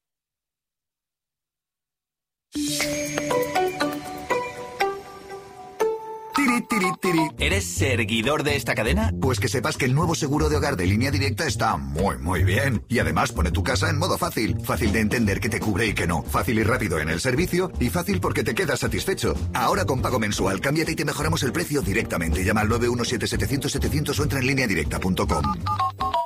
Tiri, tiri, tiri. ¿Eres seguidor de esta cadena? Pues que sepas que el nuevo seguro de hogar de Línea Directa está muy, muy bien. Y además pone tu casa en modo fácil. Fácil de entender qué te cubre y qué no. Fácil y rápido en el servicio. Y fácil porque te quedas satisfecho. Ahora con pago mensual, cámbiate y te mejoramos el precio directamente. Llama al nueve uno siete setecientos setecientos o entra en línea directa punto com.